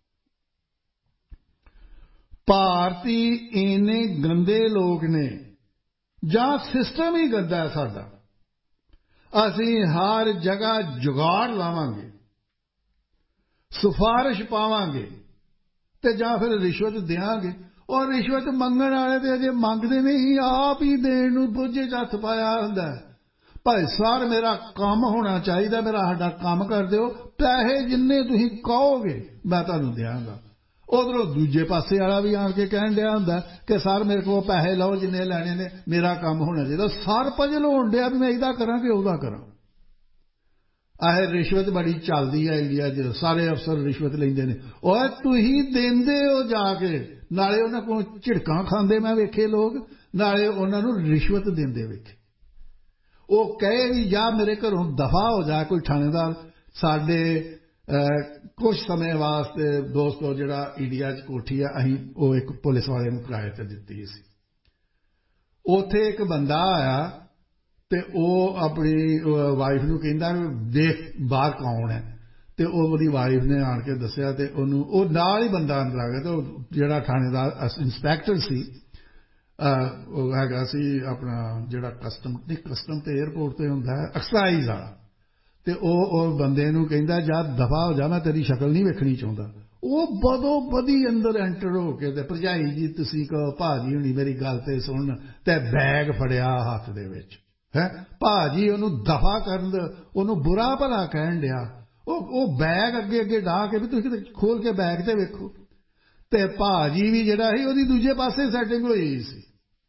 ਭਾਰਤੀ ਇੰਨੇ ਗੰਦੇ ਲੋਕ ਨੇ ਜਾਂ ਸਿਸਟਮ ਹੀ ਗੰਦਾ ਸਾਡਾ। ਅਸੀਂ ਹਰ ਜਗ੍ਹਾ ਜੁਗਾੜ ਲਾਵਾਂਗੇ, ਸਿਫਾਰਿਸ਼ ਪਾਵਾਂਗੇ ਤੇ ਜਾਂ ਫਿਰ ਰਿਸ਼ਵਤ ਦਿਆਂਗੇ। ਔਰ ਰਿਸ਼ਵਤ ਮੰਗਣ ਵਾਲੇ ਤੇ ਅਜੇ ਮੰਗਦੇ ਨਹੀਂ, ਆਪ ਹੀ ਦੇਣ ਨੂੰ ਬੋਝੇ 'ਚ ਹੱਥ ਪਾਇਆ ਹੁੰਦਾ। ਭਾਈ ਸਰ ਮੇਰਾ ਕੰਮ ਹੋਣਾ ਚਾਹੀਦਾ, ਮੇਰਾ ਸਾਡਾ ਕੰਮ ਕਰ ਦਿਓ, ਪੈਸੇ ਜਿੰਨੇ ਤੁਸੀਂ ਕਹੋਗੇ ਮੈਂ ਤੁਹਾਨੂੰ ਦਿਆਂਗਾ। ਉਧਰੋਂ ਦੂਜੇ ਪਾਸੇ ਵਾਲਾ ਵੀ ਆਣ ਕੇ ਕਹਿਣ ਡਿਆ ਹੁੰਦਾ ਕਿ ਸਰ ਮੇਰੇ ਕੋਲ ਪੈਸੇ ਲਓ ਜਿੰਨੇ ਲੈਣੇ ਨੇ, ਮੇਰਾ ਕੰਮ ਹੋਣਾ ਚਾਹੀਦਾ। ਸਰ ਪਜਲ ਹੋਣ ਡਿਆ ਵੀ ਮੈਂ ਇਹਦਾ ਕਰਾਂ ਕਿ ਉਹਦਾ ਕਰਾਂ। ਆਹ ਰਿਸ਼ਵਤ ਬੜੀ ਚੱਲਦੀ ਹੈ ਇੰਡੀਆ 'ਚ, ਸਾਰੇ ਅਫਸਰ ਰਿਸ਼ਵਤ ਲੈਂਦੇ ਨੇ। ਓਏ ਤੁਸੀਂ ਦਿੰਦੇ ਹੋ ਜਾ ਕੇ, ਨਾਲੇ ਉਹਨਾਂ ਕੋਲ ਝਿੜਕਾਂ ਖਾਂਦੇ ਮੈਂ ਵੇਖੇ ਲੋਕ, ਨਾਲੇ ਉਹਨਾਂ ਨੂੰ ਰਿਸ਼ਵਤ ਦਿੰਦੇ ਵੇਖੇ। ਉਹ ਕਹੇ ਵੀ ਜਾ ਮੇਰੇ ਘਰੋਂ ਦਫਾ ਹੋ ਜਾ ਕੋਈ ਥਾਣੇਦਾਰ। ਸਾਡੇ ਕੁਝ ਸਮੇਂ ਵਾਸਤੇ ਦੋਸਤੋ ਜਿਹੜਾ ਇੰਡੀਆ 'ਚ ਕੋਠੀ ਆ, ਅਸੀਂ ਉਹ ਇੱਕ ਪੁਲਿਸ ਵਾਲੇ ਨੂੰ ਕਿਰਾਏ ਤੇ ਦਿੱਤੀ ਸੀ। ਉੱਥੇ ਇੱਕ ਬੰਦਾ ਆਇਆ ਤੇ ਉਹ ਆਪਣੀ ਵਾਈਫ ਨੂੰ ਕਹਿੰਦਾ ਦੇਖ ਬਾਹਰ ਕੌਣ ਹੈ, ਤੇ ਉਹ ਉਹਦੀ ਵਾਈਫ ਨੇ ਆਣ ਕੇ ਦੱਸਿਆ ਤੇ ਉਹਨੂੰ ਉਹ ਨਾਲ ਹੀ ਬੰਦਾ ਅੰਦਰ ਆ ਗਿਆ। ਤੇ ਉਹ ਜਿਹੜਾ ਥਾਣੇਦਾਰ ਇੰਸਪੈਕਟਰ ਸੀ, ਉਹ ਹੈਗਾ ਸੀ ਆਪਣਾ ਜਿਹੜਾ ਕਸਟਮ ਨਹੀਂ ਕਸਟਮ ਤੇ ਏਅਰਪੋਰਟ ਤੇ ਹੁੰਦਾ ਹੈ ਐਕਸਾਈਜ਼ ਵਾਲਾ, ਤੇ ਉਹ ਉਹ ਬੰਦੇ ਨੂੰ ਕਹਿੰਦਾ ਜਾ ਦਫਾ ਹੋ ਜਾ, ਮੈਂ ਤੇਰੀ ਸ਼ਕਲ ਨਹੀਂ ਵੇਖਣੀ ਚਾਹੁੰਦਾ। ਉਹ ਬਦੋ ਬਦੀ ਅੰਦਰ ਐਂਟਰ ਹੋ ਕੇ ਤੇ ਭਰਜਾਈ ਜੀ ਤੁਸੀਂ ਕਹੋ ਭਾਜੀ ਹੁਣੀ ਮੇਰੀ ਗੱਲ ਤੇ ਸੁਣਨ, ਤੇ ਬੈਗ ਫੜਿਆ ਹੱਥ ਦੇ ਵਿੱਚ ਹੈ। ਭਾਜੀ ਉਹਨੂੰ ਦਫਾ ਕਰਨ, ਉਹਨੂੰ ਬੁਰਾ ਭਲਾ ਕਹਿਣ ਡਿਆ। ਉਹ ਉਹ ਬੈਗ ਅੱਗੇ ਅੱਗੇ ਡਾਹ ਕੇ ਵੀ ਤੁਸੀਂ ਕਿਤੇ ਖੋਲ ਕੇ ਬੈਗ ਤੇ ਵੇਖੋ। ਤੇ ਭਾਜੀ ਵੀ ਜਿਹੜਾ ਸੀ ਉਹਦੀ ਦੂਜੇ ਪਾਸੇ ਸੈਟਿੰਗ ਹੋਈ ਸੀ।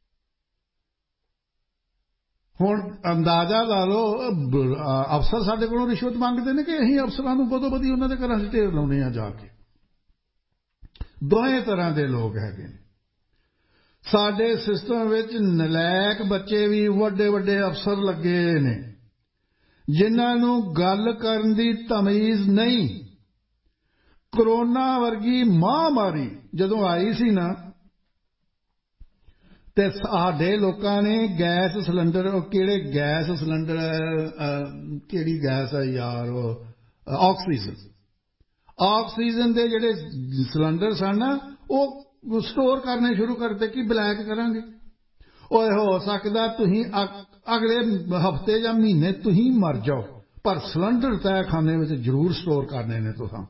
ਹੁਣ ਅੰਦਾਜ਼ਾ ਲਾ ਲਓ ਅਫਸਰ ਸਾਡੇ ਕੋਲੋਂ ਰਿਸ਼ਵਤ ਮੰਗਦੇ ਨੇ ਕਿ ਅਸੀਂ ਅਫਸਰਾਂ ਨੂੰ ਬਦੋ ਬਦੀ ਉਹਨਾਂ ਦੇ ਘਰਾਂ 'ਚ ਢੇਰ ਲਾਉਣੇ ਆ ਜਾ ਕੇ। ਦੋਵੇਂ ਤਰ੍ਹਾਂ ਦੇ ਲੋਕ ਹੈਗੇ ਨੇ ਸਾਡੇ ਸਿਸਟਮ ਵਿੱਚ। ਨਲਾਇਕ ਬੱਚੇ ਵੀ ਵੱਡੇ ਵੱਡੇ ਅਫਸਰ ਲੱਗੇ ਨੇ ਜਿਨ੍ਹਾਂ ਨੂੰ ਗੱਲ ਕਰਨ ਦੀ ਤਮੀਜ਼ ਨਹੀਂ। ਕਰੋਨਾ ਵਰਗੀ ਮਹਾਮਾਰੀ ਜਦੋਂ ਆਈ ਸੀ ਨਾ, ਤੇ ਸਾਡੇ ਲੋਕਾਂ ਨੇ ਗੈਸ ਸਿਲੰਡਰ, ਉਹ ਕਿਹੜੇ ਗੈਸ ਸਿਲੰਡਰ, ਕਿਹੜੀ ਗੈਸ ਹੈ ਯਾਰ, ਉਹ ਆਕਸੀਜਨ ਆਕਸੀਜਨ ਦੇ ਜਿਹੜੇ ਸਿਲੰਡਰ ਸਨ ਨਾ, ਉਹ ਸਟੋਰ ਕਰਨੇ ਸ਼ੁਰੂ ਕਰਤੇ ਕਿ ਬਲੈਕ ਕਰਾਂਗੇ। ਓਏ ਹੋ ਸਕਦਾ ਤੁਸੀਂ ਅਗਲੇ ਹਫ਼ਤੇ ਜਾਂ ਮਹੀਨੇ ਤੁਸੀਂ ਮਰ ਜਾਓ, ਪਰ ਸਿਲੰਡਰ ਤਹਿਖਾਨੇ ਵਿੱਚ ਜ਼ਰੂਰ ਸਟੋਰ ਕਰਨੇ ਨੇ ਤੁਸੀਂ।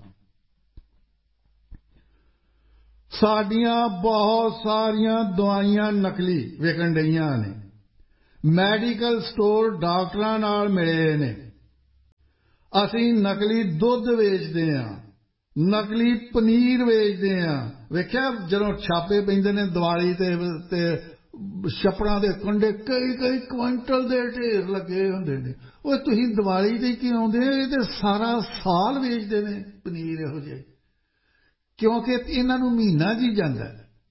ਸਾਡੀਆਂ ਬਹੁਤ ਸਾਰੀਆਂ ਦਵਾਈਆਂ ਨਕਲੀ ਵਿਕਣ ਡਈਆਂ ਨੇ। ਮੈਡੀਕਲ ਸਟੋਰ ਡਾਕਟਰਾਂ ਨਾਲ ਮਿਲੇ ਨੇ। ਅਸੀਂ ਨਕਲੀ ਦੁੱਧ ਵੇਚਦੇ ਹਾਂ, ਨਕਲੀ ਪਨੀਰ ਵੇਚਦੇ ਹਾਂ। ਵੇਖਿਆ ਜਦੋਂ ਛਾਪੇ ਪੈਂਦੇ ਨੇ ਦੀਵਾਲੀ ਤੇ ਤੇ ਛੱਪੜਾਂ ਦੇ ਕੰਢੇ ਕਈ ਕਈ ਕੁਇੰਟਲ ਦੇ ਢੇਰ ਲੱਗੇ ਹੁੰਦੇ ਨੇ। ਉਹ ਤੁਸੀਂ ਦੀਵਾਲੀ ਤੇ ਕਿਉਂ ਆਉਂਦੇ? ਇਹ ਤੇ ਸਾਰਾ ਸਾਲ ਵੇਚਦੇ ਨੇ ਪਨੀਰ ਇਹੋ ਜਿਹੇ, ਕਿਉਂਕਿ ਇਹਨਾਂ ਨੂੰ ਮਹੀਨਾ ਜੀ ਜਾਂਦਾ।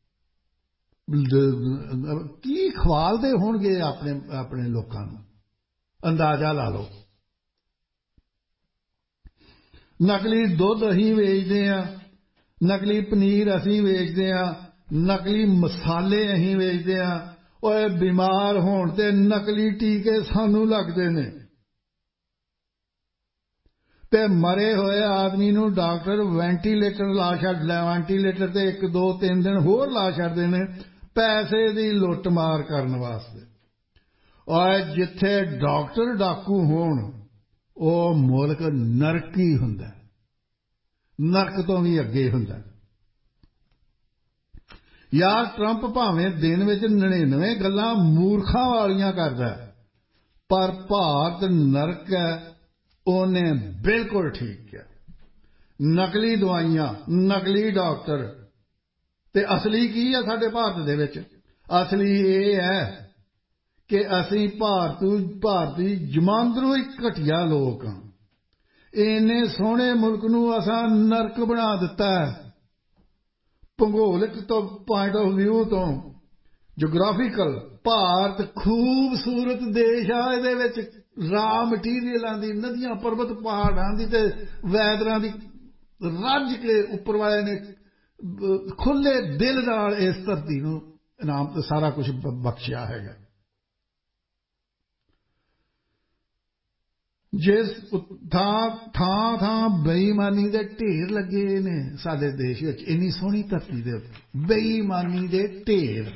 ਕੀ ਖਵਾਲਦੇ ਹੋਣਗੇ ਆਪਣੇ ਆਪਣੇ ਲੋਕਾਂ ਨੂੰ, ਅੰਦਾਜ਼ਾ ਲਾ ਲਓ। ਨਕਲੀ ਦੁੱਧ ਅਸੀਂ ਵੇਚਦੇ ਹਾਂ, ਨਕਲੀ ਪਨੀਰ ਅਸੀਂ ਵੇਚਦੇ ਹਾਂ, ਨਕਲੀ ਮਸਾਲੇ ਅਸੀਂ ਵੇਚਦੇ ਹਾਂ। ਉਹ ਬਿਮਾਰ ਹੋਣ ਤੇ ਨਕਲੀ ਟੀਕੇ ਸਾਨੂੰ ਲੱਗਦੇ ਨੇ ਤੇ ਮਰੇ ਹੋਏ ਆਦਮੀ ਨੂੰ ਡਾਕਟਰ ਵੈਂਟੀਲੇਟਰ ਲਾ ਛੱਡ ਲੈ, ਵੈਂਟੀਲੇਟਰ ਤੇ ਇੱਕ ਦੋ ਤਿੰਨ ਦਿਨ ਹੋਰ ਲਾ ਛੱਡਦੇ ਨੇ ਪੈਸੇ ਦੀ ਲੁੱਟ ਮਾਰ ਕਰਨ ਵਾਸਤੇ। ਔਰ ਜਿੱਥੇ ਡਾਕਟਰ ਡਾਕੂ ਹੋਣ ਉਹ ਮੁਲਕ ਨਰਕ ਹੀ ਹੁੰਦਾ, ਨਰਕ ਤੋਂ ਵੀ ਅੱਗੇ ਹੁੰਦਾ। ਯਾਰ ਟਰੰਪ ਭਾਵੇਂ ਦਿਨ ਵਿੱਚ ਨੜਿਨਵੇਂ ਗੱਲਾਂ ਮੂਰਖਾਂ ਵਾਲੀਆਂ ਕਰਦਾ, ਪਰ ਭਾਰਤ ਨਰਕ ਹੈ ਉਹਨੇ ਬਿਲਕੁਲ ਠੀਕ ਕਿਹਾ। ਨਕਲੀ ਦਵਾਈਆਂ, ਨਕਲੀ ਡਾਕਟਰ ਤੇ ਅਸਲੀ ਕੀ ਹੈ ਸਾਡੇ ਭਾਰਤ ਦੇ ਵਿੱਚ? ਅਸਲੀ ਇਹ ਹੈ ਕਿ ਅਸੀਂ ਭਾਰਤੀ ਭਾਰਤੀ ਜਮਾਂਦਰੂ ਹੀ ਘਟੀਆ ਲੋਕ ਹਾਂ। ਇੰਨੇ ਸੋਹਣੇ ਮੁਲਕ ਨੂੰ ਅਸਾਂ ਨਰਕ ਬਣਾ ਦਿੱਤਾ ਹੈ। ਭੂਗੋਲਿਕ ਤੋਂ ਪੁਆਇੰਟ ਆਫ ਵਿਊ ਤੋਂ, ਜਗ੍ਰਾਫੀਕਲ ਭਾਰਤ ਖੂਬਸੂਰਤ ਦੇਸ਼ ਆ। ਇਹਦੇ ਵਿੱਚ ਰਾ ਮਟੀਰੀਅਲਾਂ ਦੀ, ਨਦੀਆਂ ਪਰਬਤ ਪਹਾੜਾਂ ਦੀ ਤੇ ਵੈਦਰਾਂ ਦੀ ਰੱਜ ਕੇ ਉੱਪਰ ਵਾਲੇ ਨੇ ਖੁੱਲੇ ਦਿਲ ਨਾਲ ਇਸ ਧਰਤੀ ਨੂੰ ਇਨਾਮ ਤੇ ਸਾਰਾ ਕੁਝ ਬਖਸ਼ਿਆ ਹੈਗਾ। ਜਿਸ ਥਾਂ ਥਾਂ ਥਾਂ ਬੇਈਮਾਨੀ ਦੇ ਢੇਰ ਲੱਗੇ ਨੇ ਸਾਡੇ ਦੇਸ਼ ਵਿੱਚ, ਇੰਨੀ ਸੋਹਣੀ ਧਰਤੀ ਦੇ ਉੱਤੇ ਬੇਈਮਾਨੀ ਦੇ ਢੇਰ।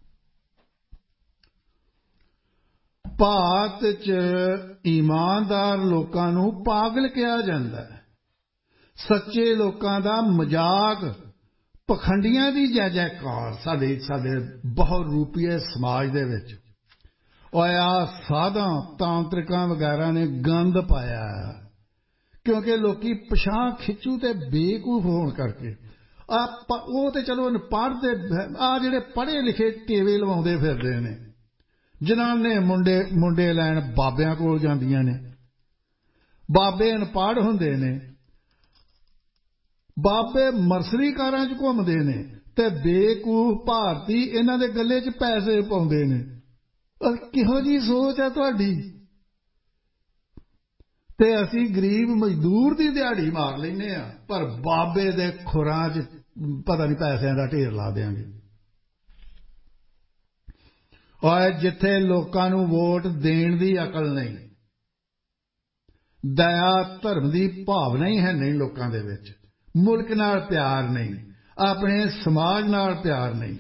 ਭਾਰਤ 'ਚ ਈਮਾਨਦਾਰ ਲੋਕਾਂ ਨੂੰ ਪਾਗਲ ਕਿਹਾ ਜਾਂਦਾ ਹੈ, ਸੱਚੇ ਲੋਕਾਂ ਦਾ ਮਜ਼ਾਕ, ਪਖੰਡੀਆਂ ਦੀ ਜੈ ਜੈਕਾਰ ਸਾਡੇ ਸਾਡੇ ਬਹੁ ਰੂਪੀਏ ਸਮਾਜ ਦੇ ਵਿੱਚ। ਔਰ ਆ ਸਾਧਾਂ ਤਾਂਤਰਿਕਾਂ ਵਗੈਰਾ ਨੇ ਗੰਦ ਪਾਇਆ, ਕਿਉਂਕਿ ਲੋਕੀ ਪਛਾਂ ਖਿੱਚੂ ਤੇ ਬੇਵਕੂਫ ਹੋਣ ਕਰਕੇ। ਆ ਉਹ ਤੇ ਚਲੋ ਪੜ੍ਹਦੇ, ਆ ਜਿਹੜੇ ਪੜ੍ਹੇ ਲਿਖੇ ਟੇਵੇ ਲਵਾਉਂਦੇ ਫਿਰਦੇ ਨੇ, ਜਨਾਨੇ ਮੁੰਡੇ ਮੁੰਡੇ ਲੈਣ ਬਾਬਿਆਂ ਕੋਲ ਜਾਂਦੀਆਂ ਨੇ, ਬਾਬੇ ਅਨਪੜ੍ਹ ਹੁੰਦੇ ਨੇ, ਬਾਬੇ ਮਰਸਰੀ ਕਾਰਾਂ 'ਚ ਘੁੰਮਦੇ ਨੇ ਤੇ ਬੇਵਕੂਫ ਭਾਰਤੀ ਇਹਨਾਂ ਦੇ ਗੱਲੇ 'ਚ ਪੈਸੇ ਪਾਉਂਦੇ ਨੇ। ਕਿਹੋ ਜਿਹੀ ਸੋਚ ਹੈ ਤੁਹਾਡੀ? ਤੇ ਅਸੀਂ ਗਰੀਬ ਮਜ਼ਦੂਰ ਦੀ ਦਿਹਾੜੀ ਮਾਰ ਲੈਂਦੇ ਹਾਂ, ਪਰ ਬਾਬੇ ਦੇ ਖੁਰਾਂ 'ਚ ਪਤਾ ਨਹੀਂ ਪੈਸਿਆਂ ਦਾ ਢੇਰ ਲਾ ਦਿਆਂਗੇ। ਔਰ ਜਿੱਥੇ ਲੋਕਾਂ ਨੂੰ ਵੋਟ ਦੇਣ ਦੀ ਅਕਲ ਨਹੀਂ, ਦਇਆ ਧਰਮ ਦੀ ਭਾਵਨਾ ਹੀ ਹੈ ਨਹੀਂ ਲੋਕਾਂ ਦੇ ਵਿੱਚ, ਮੁਲਕ ਨਾਲ ਪਿਆਰ ਨਹੀਂ, ਆਪਣੇ ਸਮਾਜ ਨਾਲ ਪਿਆਰ ਨਹੀਂ।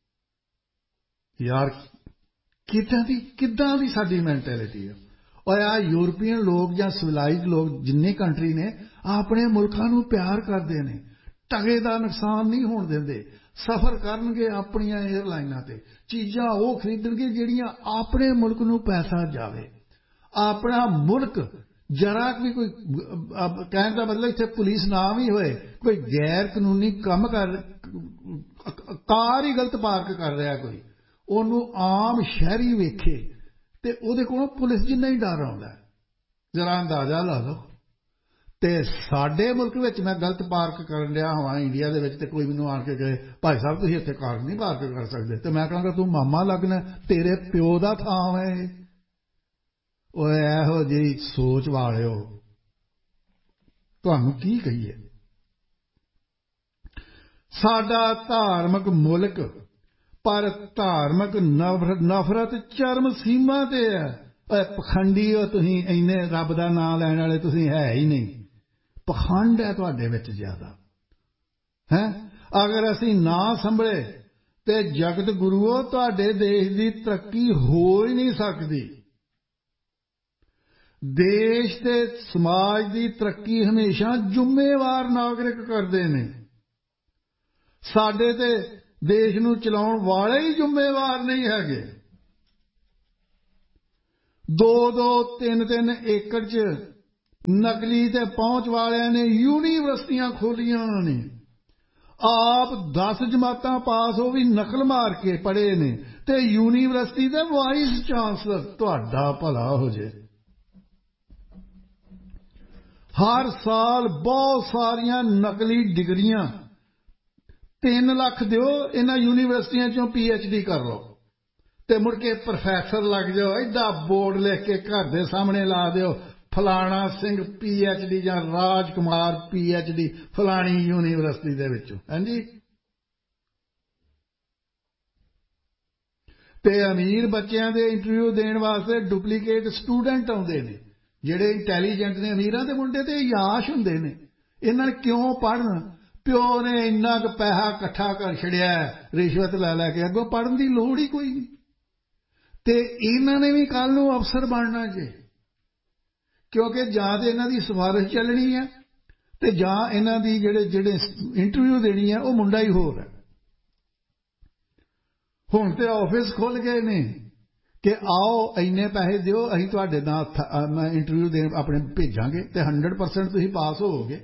ਯਾਰ ਕਿੱਦਾਂ ਦੀ ਕਿੱਦਾਂ ਦੀ ਸਾਡੀ ਮੈਂਟੈਲਿਟੀ ਹੈ। ਔਰ ਆ ਯੂਰਪੀਅਨ ਲੋਕ ਜਾਂ ਸਿਵਲਾਈਜ਼ਡ ਲੋਕ ਜਿੰਨੇ ਕੰਟਰੀ ਨੇ ਆਪਣੇ ਮੁਲਕਾਂ ਨੂੰ ਪਿਆਰ ਕਰਦੇ ਨੇ, ਟਕੇ ਦਾ ਨੁਕਸਾਨ ਨਹੀਂ ਹੋਣ ਦਿੰਦੇ। ਸਫ਼ਰ ਕਰਨਗੇ ਆਪਣੀਆਂ ਏਅਰਲਾਈਨਾਂ ਤੇ, ਚੀਜ਼ਾਂ ਉਹ ਖਰੀਦਣਗੇ ਜਿਹੜੀਆਂ ਆਪਣੇ ਮੁਲਕ ਨੂੰ ਪੈਸਾ ਜਾਵੇ। ਆਪਣਾ ਮੁਲਕ ਜਰਾ ਵੀ ਕੋਈ ਕਹਿਣ ਦਾ ਮਤਲਬ ਇੱਥੇ ਪੁਲਿਸ ਨਾ ਵੀ ਹੋਏ, ਕੋਈ ਗੈਰ ਕਾਨੂੰਨੀ ਕੰਮ ਕਰ, ਕਾਰ ਹੀ ਗਲਤ ਪਾਰਕ ਕਰ ਰਿਹਾ ਕੋਈ, ਉਹਨੂੰ ਆਮ ਸ਼ਹਿਰੀ ਵੇਖੇ ਤੇ ਉਹਦੇ ਕੋਲੋਂ ਪੁਲਿਸ ਜਿੰਨਾ ਹੀ ਡਰ ਆਉਂਦਾ। ਜਰਾ ਅੰਦਾਜ਼ਾ ਲਾ ਲਓ। ਤੇ ਸਾਡੇ ਮੁਲਕ ਵਿੱਚ ਮੈਂ ਗਲਤ ਪਾਰਕ ਕਰਨ ਰਿਹਾ ਹਾਂ ਇੰਡੀਆ ਦੇ ਵਿੱਚ, ਤੇ ਕੋਈ ਮੈਨੂੰ ਆਣ ਕੇ ਕਹੇ ਭਾਈ ਸਾਹਿਬ ਤੁਸੀਂ ਇੱਥੇ ਕਾਰ ਨਹੀਂ ਪਾਰਕ ਕਰ ਸਕਦੇ, ਤੇ ਮੈਂ ਕਹਾਂਗਾ ਤੂੰ ਮਾਮਾ ਲੱਗਣਾ, ਤੇਰੇ ਪਿਓ ਦਾ ਥਾਂ ਹੈ। ਉਹ ਇਹੋ ਜਿਹੀ ਸੋਚ ਵਾਲਿਓ ਤੁਹਾਨੂੰ ਕੀ ਕਹੀਏ। ਸਾਡਾ ਧਾਰਮਿਕ ਮੁਲਕ, ਪਰ ਧਾਰਮਿਕ ਨਫ਼ਰਤ ਚਰਮ ਸੀਮਾ ਤੇ ਹੈ। ਪਖੰਡੀ ਹੋ ਤੁਸੀਂ, ਇੰਨੇ ਰੱਬ ਦਾ ਨਾਂ ਲੈਣ ਵਾਲੇ ਤੁਸੀਂ ਹੈ ਹੀ ਨਹੀਂ। ਪਖੰਡ ਹੈ ਤੁਹਾਡੇ ਵਿੱਚ ਜ਼ਿਆਦਾ ਹੈ। ਅਗਰ ਅਸੀਂ ਨਾ ਸੰਭਲੇ ਤੇ ਜਗਤ ਗੁਰੂਓ ਤੁਹਾਡੇ ਦੇਸ਼ ਦੀ ਤਰੱਕੀ ਹੋ ਹੀ ਨਹੀਂ ਸਕਦੀ। ਦੇਸ਼ ਤੇ ਸਮਾਜ ਦੀ ਤਰੱਕੀ ਹਮੇਸ਼ਾ ਜ਼ਿੰਮੇਵਾਰ ਨਾਗਰਿਕ ਕਰਦੇ ਨੇ। ਸਾਡੇ ਤੇ ਦੇਸ਼ ਨੂੰ ਚਲਾਉਣ ਵਾਲੇ ਹੀ ਜ਼ਿੰਮੇਵਾਰ ਨਹੀਂ ਹੈਗੇ। दो दो तीन तीन एकड़ च नकली ते पहुंच वालियां ने यूनीवर्सिटियां खोलियां ने। आप दस जमातां पास हो भी नकल मार के पढ़े ने ते यूनीवर्सिटी दे वाइस चांसलर। तुहाडा भला हो जे। हर साल बहुत सारियां नकली डिग्रियां तीन लाख दिओ इन्हां यूनीवर्सिटियां चों पी एच डी कर लो ते मुड़ के प्रोफैसर लग जाओ। एडा बोर्ड लिख के घर दे सामने ला दिओ फलाना सिंह पी एच डी या राजकुमार पी एच डी फलानी यूनीवर्सिटी दे विचों। हां जी। ते अमीर बच्चों के इंटरव्यू देने वास्ते डुप्लीकेट स्टूडेंट आउंदे ने जिहड़े इंटैलीजेंट ने। अमीरां दे मुंडे ते याश हुंदे ने। इन्हां क्यों पढ़न? प्यो ने इन्ना क पैसा इकट्ठा कर छड़िया रिश्वत लै लै के, अगों पढ़न की लोड़ ही कोई नहीं। ते इन्हां ने भी कल नूं अफसर बनना जे, क्योंकि जां ते इन्हां दी सिफारिश चलनी है ते जां इन्हां दी जिहड़े जिहड़े इंटरव्यू देनी है वो मुंडा ही होर है। हुण ते ऑफिस खुल गए ने कि आओ इन्ने पैसे दिओ असीं तुहाडे नाल मैं इंटरव्यू देण अपने भेजांगे ते हंड्रड परसेंट तुसीं पास होवोगे।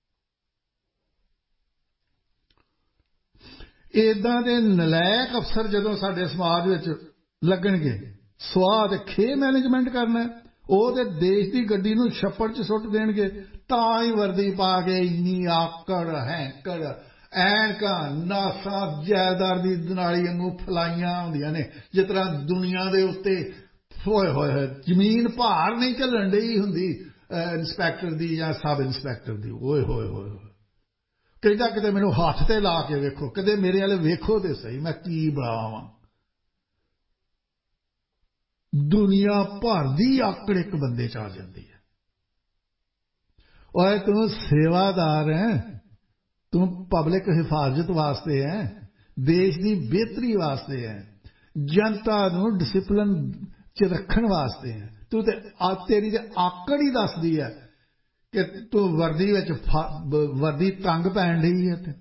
इदां दे नलैक अफसर जदों साडे समाज विच लगणगे, स्वाह ते खे मैनेजमेंट करना, ਉਹ ਤੇ देश की गड्डी नूं छप्पड़ च सुट देणगे। तां ही वर्दी पा के इन्नी आकड़ हैंकड़ ऐनकां नासां जायदार दी दनाली वांगू फलाइयां हुंदियां ने जिस तरह दुनिया दे उत्ते होए होए जमीन भार नहीं झल्लण डई हुंदी इंस्पैक्टर दी या सब इंस्पैक्टर दी। ओए होए होए कहदा किते मैनूं हत्थ ते ला के वेखो, कदे मेरे वाले वेखो ते सही मैं की बनावां। दुनिया भर दी आकड़ एक बंदे च आ जाती है। और तू सेवादार है, तू पब्लिक हिफाजत वास्ते है, देश की बेहतरी वास्ते है, जनता नूं डिसिपलिन च रखण वास्ते है। तू ते तेरी ते आकड़ ही दसदी है कि तू वर्दी विच वर्दी तंग पैण ढई है। ते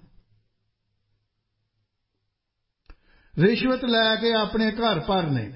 रिश्वत लैके अपने घर भरने।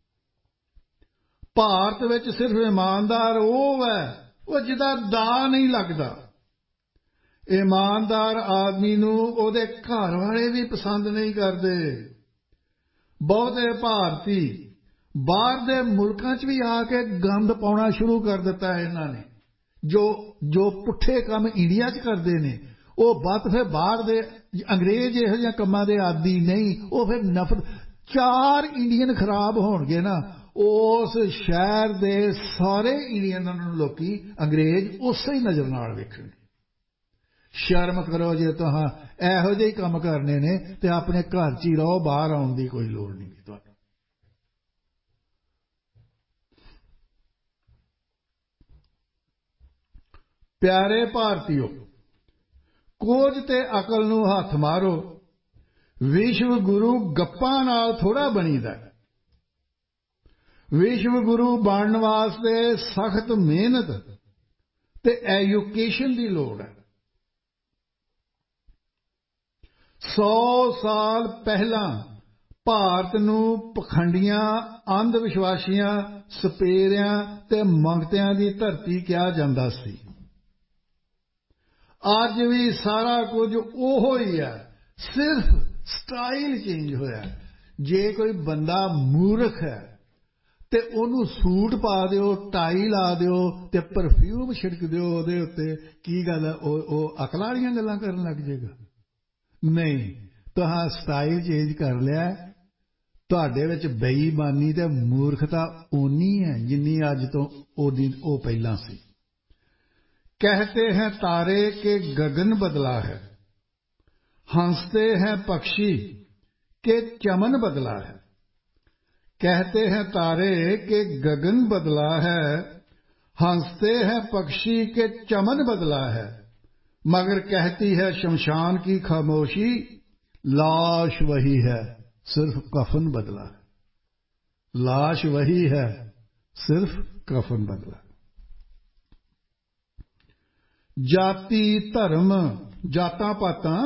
भारत विच सिर्फ ईमानदार वो है वो जिहदा दा नहीं लगदा। ईमानदार आदमी नूं ओहदे घर वाले भी पसंद नहीं करते। बहुते भारती बाहर दे मुल्कां च भी आके गंद पाउणा शुरू कर दिता है। इन्हां ने जो जो पुठे काम इंडिया च करते ने वो बत फिर बाहर दे अंग्रेज इहो जिहियां कम्मां दे आदी नहीं। वो फिर नफरत चार इंडियन खराब होणगे ना उस शहर दे सारे इंडियन लोकी अंग्रेज उस ही नज़र नाल वेखणगे। शर्म करो जे तुहां इहो जिहे काम करने ने ते अपने घर च ही रहो, बाहर आउण दी कोई लोड़ नहीं तुहानूं। प्यारे भारतीयो, कुछ ते अकल नूं हथ मारो। विश्व गुरु गप्पां नाल थोड़ा बनीदा। विश्व गुरु बनने वास्ते सख्त मेहनत ते एजुकेशन की लोड़ है। सौ साल पहला भारत नूं पखंडियां अंध विश्वासियां सपेरियां ते मंगतियां की धरती कहा जांदा सी। अज भी सारा कुछ ओहो ही है, सिर्फ स्टाइल चेंज होया। जे कोई बंदा मूर्ख है ते ओनू सूट पा दिओ, टाई ला दिओ ते परफ्यूम छिड़क दिओ ओहदे उत्ते, की गल है ओ अकल वालियां गल्लां करन लग जाएगा? नहीं, तुहां स्टाइल चेंज कर लिया। तुहाडे विच बेईमानी ते मूर्खता ओनी है जिन्नी अज तो ओदी ओ पहलां सी। कहते हैं तारे के गगन बदला है, हंसते हैं पक्षी के चमन बदला है। कहते हैं तारे के गगन बदला है, हंसते हैं पक्षी के चमन बदला है, मगर कहती है शमशान की खामोशी लाश वही है, सिर्फ कफन बदला है। लाश वही है, सिर्फ कफन बदला। जाति धर्म जातां पातां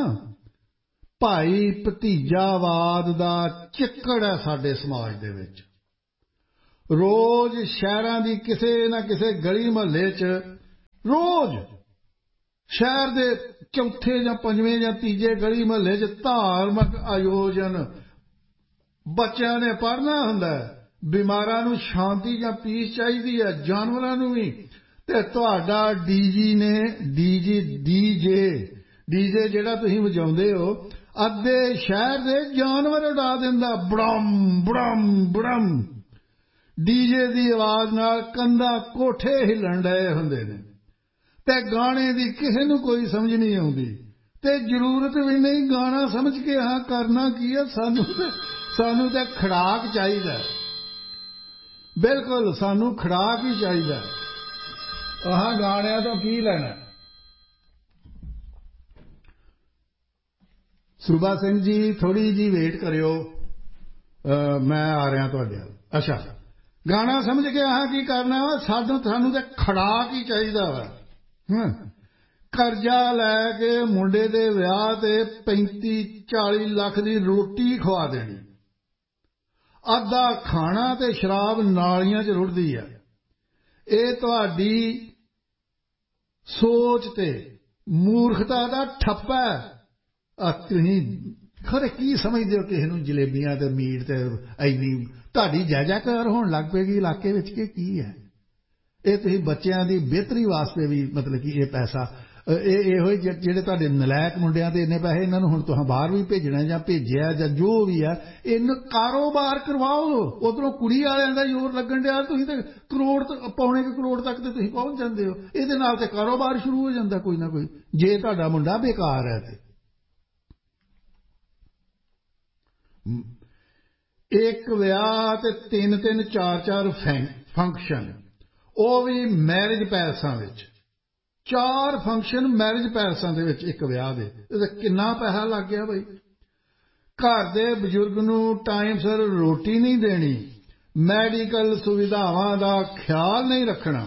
भाई भतीजावाद दा चिक्कड़ है साडे समाज दे विच। रोज शहरां दी किसे ना किसे गली महल्ले च रोज शहर दे चौथे जां पंजवें जां तीजे गली महल्ले च धार्मिक आयोजन बच्चों ने पढ़ना हुंदा है। बीमारां नूं शांति जां पीस चाहिदी है, जानवरां नूं भी। ते तुहाडा डीजी ने डीजी डीजे डीजे जिहड़ा तुसीं वजाउंदे हो अद्धे शहर दे जानवर उड़ा दिंदा, बड़म बड़म बड़म। डीजे दी आवाज़ नाल कंधां कोठे हिलण डए हुंदे ने ते गाने दी किसे नूं कोई समझ नहीं आउंदी ते जरूरत भी नहीं गाना समझ के हाँ करना की है। सानू सानू ते खड़ाक चाहिदा, बिल्कुल सानू खड़ाक ही चाहिदा। आह गाणियां तो की लेना। सूबा सिंह जी थोड़ी जी वेट करियो, मैं आ रहा तुहाडे नाल। अच्छा गाना समझ के आह की करना, सानू सानू ते खड़ाक ही चाहिदा वा। कर्जा लैके मुंडे दे विआह ते पैंती चाली लाख दी रोटी खवा देनी, अद्धा खाना ते शराब नालियां च रुड़दी है। ये तुहाडी सोच ते मूर्खता दा ठप्पा है। तुसीं खरे की समझदे हो किसे नूं जलेबियां ते मीट ते इन्नी तुहाडी जै जैकार होण लग पेगी इलाके विच कि की है। ये तुसीं बच्चों की बेहतरी वास्ते भी मतलब कि ये पैसा ਇਹੋ ਜਿਹੜੇ ਤੁਹਾਡੇ ਨਲਾਇਕ ਮੁੰਡਿਆਂ ਦੇ ਇੰਨੇ ਪੈਸੇ ਇਹਨਾਂ ਨੂੰ ਹੁਣ ਤੁਸੀਂ ਬਾਹਰ ਵੀ ਭੇਜਣਾ ਜਾਂ ਭੇਜਿਆ ਜਾਂ ਜੋ ਵੀ ਆ, ਇਹਨੂੰ ਕਾਰੋਬਾਰ ਕਰਵਾਓ। ਉਧਰੋਂ ਕੁੜੀ ਵਾਲਿਆਂ ਦਾ ਜ਼ੋਰ ਲੱਗਣ ਡਿਆ, ਤੁਸੀਂ ਤੇ ਕਰੋੜ ਪੌਣੇ ਕੁ ਕਰੋੜ ਤੱਕ ਤੇ ਤੁਸੀਂ ਪਹੁੰਚ ਜਾਂਦੇ ਹੋ। ਇਹਦੇ ਨਾਲ ਤੇ ਕਾਰੋਬਾਰ ਸ਼ੁਰੂ ਹੋ ਜਾਂਦਾ ਕੋਈ ਨਾ ਕੋਈ, ਜੇ ਤੁਹਾਡਾ ਮੁੰਡਾ ਬੇਕਾਰ ਹੈ ਤੇ। ਇੱਕ ਵਿਆਹ ਤੇ ਤਿੰਨ ਤਿੰਨ ਚਾਰ ਚਾਰ ਫੰਕਸ਼ਨ, ਉਹ ਵੀ ਮੈਰਿਜ ਪੈਲਸਾਂ ਵਿੱਚ। चार फंक्शन मैरिज पैलसां दे विच एक विआह दे, इहदा किन्ना पैसा लग गया बई। घर दे बजुर्ग नूं टाइम सिर रोटी नहीं देनी, मैडिकल सुविधावां दा ख्याल नहीं रखना,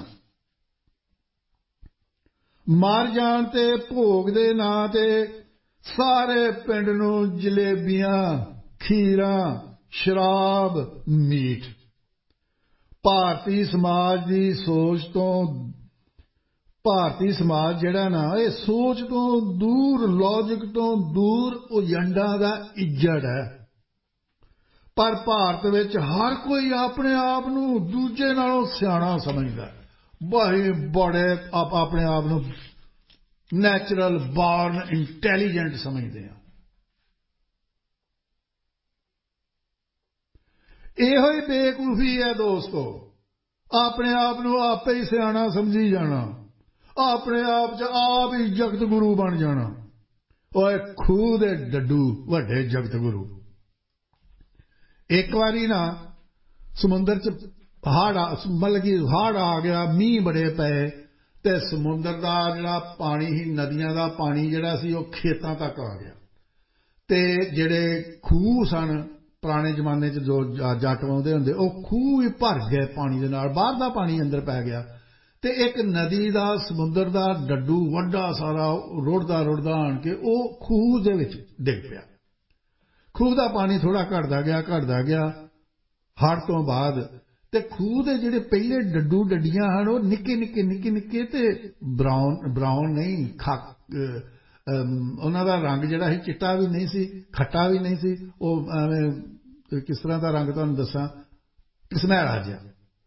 मर जाण ते भोग दे नां ते सारे पिंड नूं जलेबियां खीरां शराब मीठ। भारती समाज दी सोच तो ਭਾਰਤੀ ਸਮਾਜ ਜਿਹੜਾ ਨਾ ਇਹ ਸੋਚ ਤੋਂ ਦੂਰ, ਲੌਜਿਕ ਤੋਂ ਦੂਰ ਏਜੰਡਾ ਦਾ ਇੱਜੜ ਹੈ। ਪਰ ਭਾਰਤ ਵਿੱਚ ਹਰ ਕੋਈ ਆਪਣੇ ਆਪ ਨੂੰ ਦੂਜੇ ਨਾਲੋਂ ਸਿਆਣਾ ਸਮਝਦਾ, ਬੜੇ ਬੜੇ ਆਪ ਆਪਣੇ ਆਪ ਨੂੰ ਨੈਚੁਰਲ ਬਾਰਨ ਇੰਟੈਲੀਜੈਂਟ ਸਮਝਦੇ ਆ। ਇਹੋ ਹੀ ਬੇਵਕੂਫੀ ਹੈ ਦੋਸਤੋ, ਆਪਣੇ ਆਪ ਨੂੰ ਆਪੇ ਹੀ ਸਿਆਣਾ ਸਮਝੀ ਜਾਣਾ, अपने आप च आप ही जगत गुरु बन जाना। ओए खूह दे डड्डू वड्डे जगत गुरु। एक बारी ना समुंदर च हाड़ मतलब कि हाड़ आ गया, मीह बड़े पे ते समुंदर दा जिहड़ा पानी ही, नदियां दा पानी जिहड़ा सी ओह खेतां तक आ गया ते जिहड़े खूह सन पुराने जमाने च जो जट वाउंदे हुंदे ओह खूह ही भर गए पानी दे नाल, बाहर दा पानी अंदर पै गया ते एक नदी दा समुंदर दा डड्डू वड्डा सारा रुड़दा रुड़दा आण के ओह खूह दे विच डिग पिया। खूह दा पानी थोड़ा घटदा गया घटदा गया हड़ तो बाद ते खूह दे जिहड़े पहले डड्डू डड्डियां हन ओह निक्के निक्के निक्के निक्के ते ब्राउन ब्राउन नहीं खा उन्हां दा रंग जिहड़ा सी चिट्टा भी नहीं सी, खट्टा भी नहीं सी, ओह एवें किस तरह दा रंग तुहानूं दस्सां, घसमैला जिहा।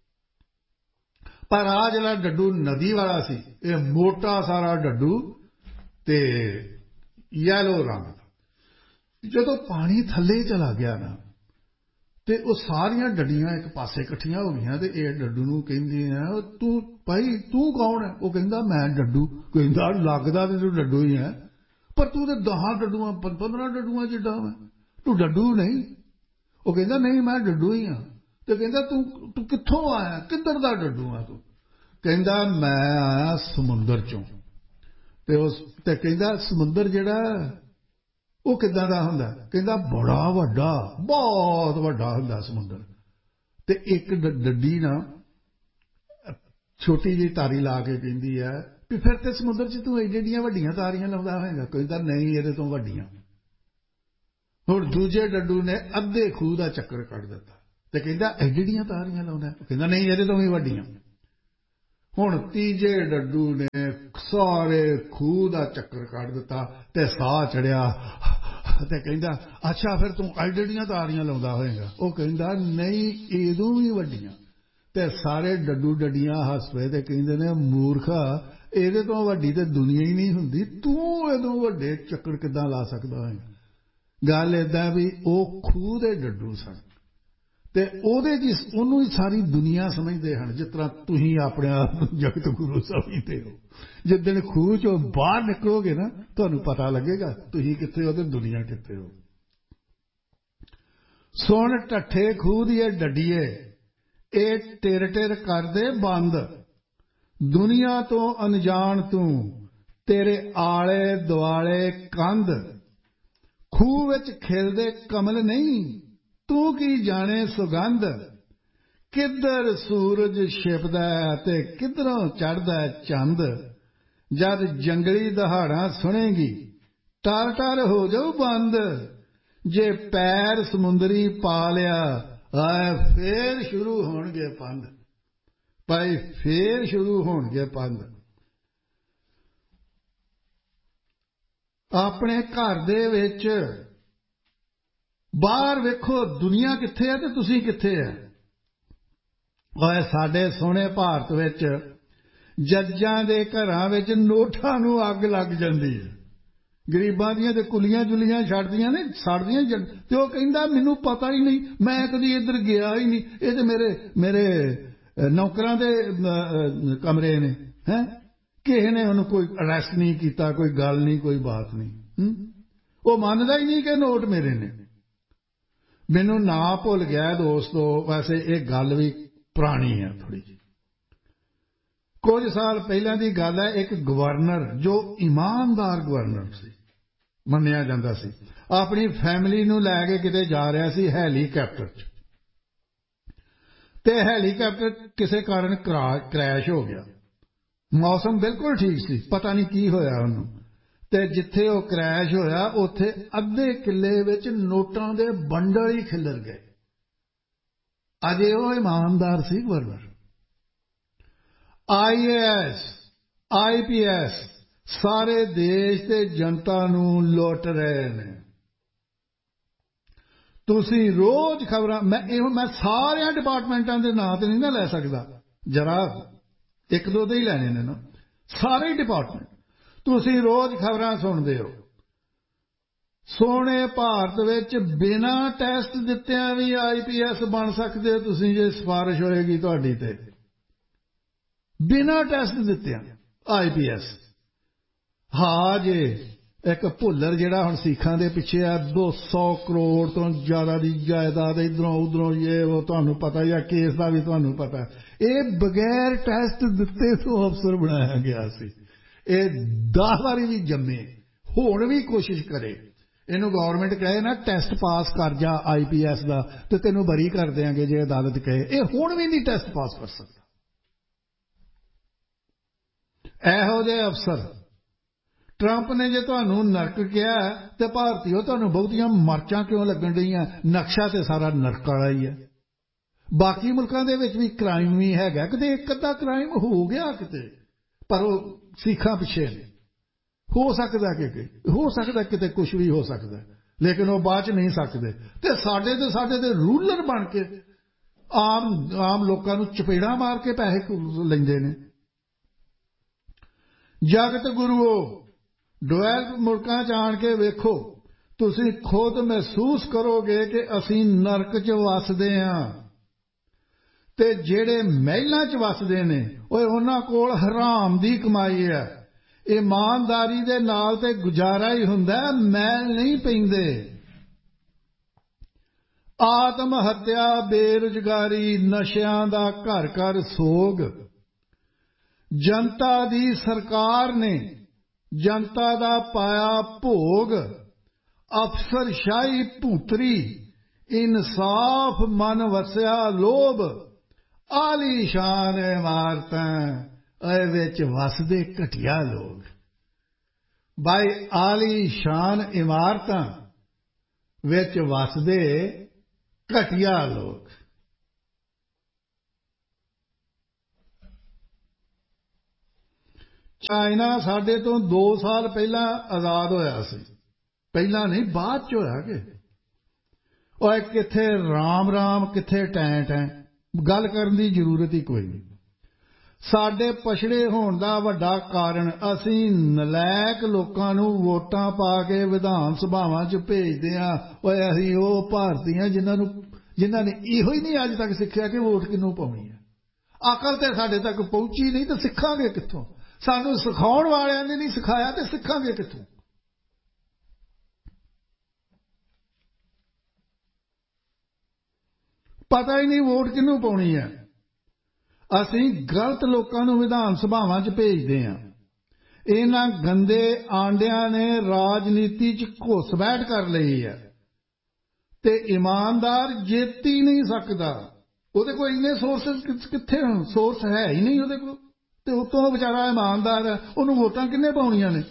पर आ जिहड़ा डड्डू नदी वाला सी ये मोटा सारा डड्डू ते येलो रंग दा। जदों पानी थल्ले चला गया ना ते वो सारियां डड्डियां एक पासे इकट्ठियां हो गईयां ते ये डड्डू नूं कहंदियां तू भाई तू कौन है? वो कहंदा मैं डड्डू। कहंदा लगदा ते तू डड्डू ही है, पर तू ते दहां डड्डूआं पंद्रह डड्डूआं जिड्डा मैं, तू डड्डू नहीं। वो कहंदा नहीं मैं डड्डू ही हां। ते कहंदा तू तू कित्थों आया, किधर दा डड्डू आ तू? कहंदा मैं आया समुंदर चों। ते उस ते कहंदा समुंदर जिहड़ा वो किदां दा हुंदा? कहंदा बड़ा वड्डा, बहुत वड्डा हुंदा समुंदर। ते एक डड्डी ना छोटी जी तारी ला के कहंदी है भी फिर ते समुंदर च तू एड्डी एड्डियां वड्डियां तारियां लाउंदा होएगा। कहंदा नहीं इहदे तों वड्डियां। हुण दूजे डड्डू ने अद्धे खूह दा चक्कर कट दिता। ਤੇ ਕਹਿੰਦਾ ਐਡੀਆਂ ਤਾਰੀਆਂ ਲਾਉਂਦਾ, ਕਹਿੰਦਾ ਨਹੀਂ ਇਹਦੇ ਤੋਂ ਵੀ ਵੱਡੀਆਂ। ਹੁਣ ਤੀਜੇ ਡੱਡੂ ਨੇ ਸਾਰੇ ਖੂਹ ਦਾ ਚੱਕਰ ਕੱਢ ਦਿੱਤਾ ਤੇ ਸਾਹ ਚੜਿਆ ਤੇ ਕਹਿੰਦਾ ਅੱਛਾ ਫਿਰ ਤੂੰ ਐਡੀਆਂ ਤਾਰੀਆਂ ਲਾਉਂਦਾ ਹੋਏਗਾ। ਉਹ ਕਹਿੰਦਾ ਨਹੀਂ ਇਹਦੋਂ ਵੀ ਵੱਡੀਆਂ। ਤੇ ਸਾਰੇ ਡੱਡੂ ਡੱਡੀਆਂ ਹੱਸ ਪਏ ਤੇ ਕਹਿੰਦੇ ਨੇ ਮੂਰਖਾ ਇਹਦੇ ਤੋਂ ਵੱਡੀ ਤੇ ਦੁਨੀਆ ਹੀ ਨਹੀਂ ਹੁੰਦੀ, ਤੂੰ ਇਹਦੋਂ ਵੱਡੇ ਚੱਕਰ ਕਿੱਦਾਂ ਲਾ ਸਕਦਾ ਹੋਏਗਾ। ਗੱਲ ਏਦਾਂ ਵੀ ਉਹ ਖੂਹ ਦੇ ਡੱਡੂ ਸਨ ਤੇ ਉਹਦੇ ਚ ਉਹਨੂੰ ਹੀ ਸਾਰੀ ਦੁਨੀਆ ਸਮਝਦੇ ਹਨ, ਜਿਸ ਤਰ੍ਹਾਂ ਤੁਸੀਂ ਆਪਣੇ ਆਪ ਨੂੰ ਜਗਤ ਗੁਰੂ ਸਮਝਦੇ ਹੋ। ਜਿੱਦਣ ਖੂਹ ਚੋਂ ਬਾਹਰ ਨਿਕਲੋਗੇ ਨਾ ਤੁਹਾਨੂੰ ਪਤਾ ਲੱਗੇਗਾ ਤੁਸੀਂ ਕਿੱਥੇ ਹੋ ਤੇ ਦੁਨੀਆ ਕਿੱਥੇ ਹੋ। ਸੁਣ ਢੱਠੇ ਖੂਹ ਦੀਏ ਡੱਡੀਏ ਇਹ ਟਿਰ ਟਿਰ ਕਰਦੇ ਬੰਦ, ਦੁਨੀਆ ਤੋਂ ਅਣਜਾਣ ਤੂੰ ਤੇਰੇ ਆਲੇ ਦੁਆਲੇ ਕੰਧ, ਖੂਹ ਵਿੱਚ ਖਿਲਦੇ ਕਮਲ ਨਹੀਂ ਤੂੰ ਕੀ ਜਾਣੇ ਸੁਗੰਧ, ਕਿੱਧਰ ਸੂਰਜ ਛਿਪਦਾ ਤੇ ਕਿੱਧਰੋਂ ਚੜ੍ਹਦਾ ਚੰਦ, ਜਦ ਜੰਗਲੀ ਦਹਾੜਾਂ ਸੁਣੇਗੀ ਟਰ ਟਰ ਹੋ ਜਾਊ ਬੰਦ, ਜੇ ਪੈਰ ਸਮੁੰਦਰੀ ਪਾ ਲਿਆ ਆਏ ਫੇਰ ਸ਼ੁਰੂ ਹੋਣਗੇ ਪੰਧ, ਭਾਈ ਫੇਰ ਸ਼ੁਰੂ ਹੋਣਗੇ ਪੰਧ। ਆਪਣੇ ਘਰ ਦੇ ਵਿੱਚ ਬਾਹਰ ਵੇਖੋ ਦੁਨੀਆ ਕਿੱਥੇ ਹੈ ਤੇ ਤੁਸੀਂ ਕਿੱਥੇ ਹੈ। ਓਏ ਸਾਡੇ ਸੋਹਣੇ ਭਾਰਤ ਵਿੱਚ ਜੱਜਾਂ ਦੇ ਘਰਾਂ ਵਿੱਚ ਨੋਟਾਂ ਨੂੰ ਅੱਗ ਲੱਗ ਜਾਂਦੀ ਹੈ, ਗਰੀਬਾਂ ਦੀਆਂ ਤੇ ਕੁਲੀਆਂ ਜੁਲੀਆਂ ਛੱਡਦੀਆਂ ਨੇ ਸੜਦੀਆਂ ਤੇ ਉਹ ਕਹਿੰਦਾ ਮੈਨੂੰ ਪਤਾ ਹੀ ਨਹੀਂ, ਮੈਂ ਕਦੀ ਇੱਧਰ ਗਿਆ ਹੀ ਨਹੀਂ, ਇਹ ਤੇ ਮੇਰੇ ਮੇਰੇ ਨੌਕਰਾਂ ਦੇ ਕਮਰੇ ਨੇ ਹੈਂ, ਕਿਸੇ ਨੇ ਉਹਨੂੰ ਕੋਈ ਅਰੈਸਟ ਨਹੀਂ ਕੀਤਾ, ਕੋਈ ਗੱਲ ਨਹੀਂ ਕੋਈ ਬਾਤ ਨਹੀਂ। ਉਹ ਮੰਨਦਾ ਹੀ ਨਹੀਂ ਕਿ ਨੋਟ ਮੇਰੇ ਨੇ। ਮੈਨੂੰ ਨਾਂ ਭੁੱਲ ਗਿਆ ਦੋਸਤੋ, ਵੈਸੇ ਇਹ ਗੱਲ ਵੀ ਪੁਰਾਣੀ ਹੈ ਥੋੜ੍ਹੀ ਜਿਹੀ, ਕੁਝ ਸਾਲ ਪਹਿਲਾਂ ਦੀ ਗੱਲ ਹੈ। ਇੱਕ ਗਵਰਨਰ ਜੋ ਇਮਾਨਦਾਰ ਗਵਰਨਰ ਸੀ ਮੰਨਿਆ ਜਾਂਦਾ ਸੀ, ਆਪਣੀ ਫੈਮਿਲੀ ਨੂੰ ਲੈ ਕੇ ਕਿਤੇ ਜਾ ਰਿਹਾ ਸੀ ਹੈਲੀਕਾਪਟਰ 'ਚ, ਤੇ ਹੈਲੀਕਾਪਟਰ ਕਿਸੇ ਕਾਰਨ ਕ੍ਰੈਸ਼ ਹੋ ਗਿਆ। ਮੌਸਮ ਬਿਲਕੁਲ ਠੀਕ ਸੀ, ਪਤਾ ਨਹੀਂ ਕੀ ਹੋਇਆ ਉਹਨੂੰ, ਤੇ ਜਿੱਥੇ ਉਹ ਕ੍ਰੈਸ਼ ਹੋਇਆ ਉੱਥੇ ਅੱਧੇ ਕਿੱਲੇ ਵਿੱਚ ਨੋਟਾਂ ਦੇ ਬੰਡਲ ਹੀ ਖਿਲਰ ਗਏ। ਅਜੇ ਉਹ ਇਮਾਨਦਾਰ ਸੀ governor. I A S I P S ਸਾਰੇ ਦੇਸ਼ ਤੇ ਜਨਤਾ ਨੂੰ ਲੁੱਟ ਰਹੇ ਨੇ। ਤੁਸੀਂ ਰੋਜ਼ ਖਬਰਾਂ, ਮੈਂ ਇਹੋ ਮੈਂ ਸਾਰਿਆਂ ਡਿਪਾਰਟਮੈਂਟਾਂ ਦੇ ਨਾਂ ਤੇ ਨਹੀਂ ਨਾ ਲੈ ਸਕਦਾ, ਜਰਾ ਇੱਕ ਦੋ ਦੇ ਹੀ ਲੈਣੇ ਨੇ ਨਾ, ਸਾਰੇ ਡਿਪਾਰਟਮੈਂਟ। ਤੁਸੀਂ ਰੋਜ਼ ਖਬਰਾਂ ਸੁਣਦੇ ਹੋ, ਸੋਹਣੇ ਭਾਰਤ ਵਿੱਚ ਬਿਨਾਂ ਟੈਸਟ ਦਿੱਤਿਆਂ ਵੀ ਆਈ ਪੀ ਐਸ ਬਣ ਸਕਦੇ ਹੋ ਤੁਸੀਂ, ਜੇ ਸਿਫਾਰਿਸ਼ ਹੋਏਗੀ ਤੁਹਾਡੀ ਤੇ, ਬਿਨਾਂ ਟੈਸਟ ਦਿੱਤਿਆਂ ਆਈ ਪੀ ਐਸ। ਹਾਂ ਜੇ ਇੱਕ ਭੁੱਲਰ ਜਿਹੜਾ ਹੁਣ ਸਿੱਖਾਂ ਦੇ ਪਿੱਛੇ ਆ, ਦੋ ਸੌ ਕਰੋੜ ਤੋਂ ਜ਼ਿਆਦਾ ਦੀ ਜਾਇਦਾਦ ਇੱਧਰੋਂ ਉੱਧਰੋਂ, ਇਹ ਉਹ ਤੁਹਾਨੂੰ ਪਤਾ ਹੀ ਆ, ਕੇਸ ਦਾ ਵੀ ਤੁਹਾਨੂੰ ਪਤਾ, ਇਹ ਬਗੈਰ ਟੈਸਟ ਦਿੱਤੇ ਤੋਂ ਅਫਸਰ ਬਣਾਇਆ ਗਿਆ ਸੀ। ਇਹ ਦਸ ਵਾਰੀ ਵੀ ਜੰਮੇ, ਹੁਣ ਵੀ ਕੋਸ਼ਿਸ਼ ਕਰੇ, ਇਹਨੂੰ ਗਵਰਨਮੈਂਟ ਕਹੇ ਨਾ ਟੈਸਟ ਪਾਸ ਕਰ ਜਾ ਆਈ ਪੀ ਐਸ ਦਾ ਤੇ ਤੈਨੂੰ ਬਰੀ ਕਰ ਦਿਆਂਗੇ, ਜੇ ਅਦਾਲਤ ਕਹੇ, ਇਹ ਹੁਣ ਵੀ ਨਹੀਂ ਟੈਸਟ ਪਾਸ ਕਰ ਸਕਦਾ। ਇਹੋ ਜਿਹੇ ਅਫਸਰ। ਟਰੰਪ ਨੇ ਜੇ ਤੁਹਾਨੂੰ ਨਰਕ ਕਿਹਾ ਤੇ ਭਾਰਤੀਓ ਤੁਹਾਨੂੰ ਬਹੁਤੀਆਂ ਮਰਚਾਂ ਕਿਉਂ ਲੱਗਣ ਰਹੀਆਂ? ਨਕਸ਼ਾ ਤੇ ਸਾਰਾ ਨਰਕ ਵਾਲਾ ਹੀ ਹੈ। ਬਾਕੀ ਮੁਲਕਾਂ ਦੇ ਵਿੱਚ ਵੀ ਕ੍ਰਾਈਮ ਵੀ ਹੈਗਾ, ਕਿਤੇ ਇੱਕ ਅੱਧਾ ਕ੍ਰਾਈਮ ਹੋ ਗਿਆ ਕਿਤੇ, ਪਰ ਉਹ ਸਿੱਖਾਂ ਪਿੱਛੇ ਨੇ। ਹੋ ਸਕਦਾ ਕਿ ਹੋ ਸਕਦਾ ਕਿਤੇ ਕੁਝ ਵੀ ਹੋ ਸਕਦਾ, ਲੇਕਿਨ ਉਹ ਬਾਅਦ ਚ ਨਹੀਂ ਸਕਦੇ। ਤੇ ਸਾਡੇ ਤੇ ਸਾਡੇ ਤੇ ਰੂਲਰ ਬਣ ਕੇ ਆਮ ਆਮ ਲੋਕਾਂ ਨੂੰ ਚਪੇੜਾਂ ਮਾਰ ਕੇ ਪੈਸੇ ਲੈਂਦੇ ਨੇ। ਜਗਤ ਗੁਰੂਓ, ਡਿਵੈਲਪ ਮੁਲਕਾਂ ਚ ਆਣ ਕੇ ਵੇਖੋ, ਤੁਸੀਂ ਖੁਦ ਮਹਿਸੂਸ ਕਰੋਗੇ ਕਿ ਅਸੀਂ ਨਰਕ ਚ ਵੱਸਦੇ ਹਾਂ। ਤੇ ਜਿਹੜੇ ਮਹਿਲਾਂ ਚ ਵੱਸਦੇ ਨੇ, ਓਏ ਉਹਨਾਂ ਕੋਲ ਹਰਾਮ ਦੀ ਕਮਾਈ ਹੈ। ਇਮਾਨਦਾਰੀ ਦੇ ਨਾਲ ਤੇ ਗੁਜ਼ਾਰਾ ਹੀ ਹੁੰਦਾ, ਮੈਲ ਨਹੀਂ ਪੈਂਦੇ। ਆਤਮ ਹੱਤਿਆ, ਬੇਰੁਜ਼ਗਾਰੀ, ਨਸ਼ਿਆਂ ਦਾ ਘਰ ਘਰ ਸੋਗ। ਜਨਤਾ ਦੀ ਸਰਕਾਰ ਨੇ ਜਨਤਾ ਦਾ ਪਾਇਆ ਭੋਗ। ਅਫਸਰਸ਼ਾਹੀ ਭੂਤਰੀ, ਇਨਸਾਫ ਮਨ ਵਸਿਆ ਲੋਭ। ਆਲੀਸ਼ਾਨ ਇਮਾਰਤਾਂ, ਇਹ ਵਿੱਚ ਵਸਦੇ ਘਟੀਆ ਲੋਕ। ਬਾਈ ਆਲੀਸ਼ਾਨ ਇਮਾਰਤਾਂ ਵਿੱਚ ਵਸਦੇ ਘਟੀਆ ਲੋਕ। ਚਾਈਨਾ ਸਾਡੇ ਤੋਂ ਦੋ ਸਾਲ ਪਹਿਲਾਂ ਆਜ਼ਾਦ ਹੋਇਆ ਸੀ, ਪਹਿਲਾਂ ਨਹੀਂ ਬਾਅਦ ਚ ਹੋਇਆ ਕਿ ਉਹ ਕਿੱਥੇ ਰਾਮ ਰਾਮ ਕਿੱਥੇ ਟੈਂ ਟੈਂ, ਗੱਲ ਕਰਨ ਦੀ ਜ਼ਰੂਰਤ ਹੀ ਕੋਈ ਨਹੀਂ। ਸਾਡੇ ਪਛੜੇ ਹੋਣ ਦਾ ਵੱਡਾ ਕਾਰਨ ਅਸੀਂ ਨਲਾਇਕ ਲੋਕਾਂ ਨੂੰ ਵੋਟਾਂ ਪਾ ਕੇ ਵਿਧਾਨ ਸਭਾਵਾਂ 'ਚ ਭੇਜਦੇ ਹਾਂ। ਓਏ ਅਸੀਂ ਉਹ ਭਾਰਤੀ ਹਾਂ ਜਿਨ੍ਹਾਂ ਨੂੰ ਜਿਨ੍ਹਾਂ ਨੇ ਇਹੋ ਹੀ ਨਹੀਂ ਅੱਜ ਤੱਕ ਸਿੱਖਿਆ ਕਿ ਵੋਟ ਕਿਹਨੂੰ ਪਾਉਣੀ ਹੈ। ਅਕਲ ਤੇ ਸਾਡੇ ਤੱਕ ਪਹੁੰਚੀ ਨਹੀਂ ਤਾਂ ਸਿੱਖਾਂਗੇ ਕਿੱਥੋਂ? ਸਾਨੂੰ ਸਿਖਾਉਣ ਵਾਲਿਆਂ ਨੇ ਨਹੀਂ ਸਿਖਾਇਆ ਤੇ ਸਿੱਖਾਂਗੇ ਕਿੱਥੋਂ? ਪਤਾ ਹੀ ਨਹੀਂ ਵੋਟ ਕਿਹਨੂੰ ਪਾਉਣੀ ਹੈ। ਅਸੀਂ ਗਲਤ ਲੋਕਾਂ ਨੂੰ ਵਿਧਾਨ ਸਭਾਵਾਂ 'ਚ ਭੇਜਦੇ ਹਾਂ। ਇਹਨਾਂ ਗੰਦੇ ਆਂਡਿਆਂ ਨੇ ਰਾਜਨੀਤੀ 'ਚ ਘੁਸਪੈਠ ਕਰ ਲਈ ਹੈ ਤੇ ਇਮਾਨਦਾਰ ਜਿੱਤ ਹੀ ਨਹੀਂ ਸਕਦਾ। ਉਹਦੇ ਕੋਲ ਇੰਨੇ ਸੋਰਸਿਸ ਕਿੱਥੇ ਹਨ? ਸੋਰਸ ਹੈ ਹੀ ਨਹੀਂ ਉਹਦੇ ਕੋਲ, ਤੇ ਉਤੋਂ ਵਿਚਾਰਾ ਇਮਾਨਦਾਰ ਹੈ, ਉਹਨੂੰ ਵੋਟਾਂ ਕਿੰਨੇ ਪਾਉਣੀਆਂ ਨੇ?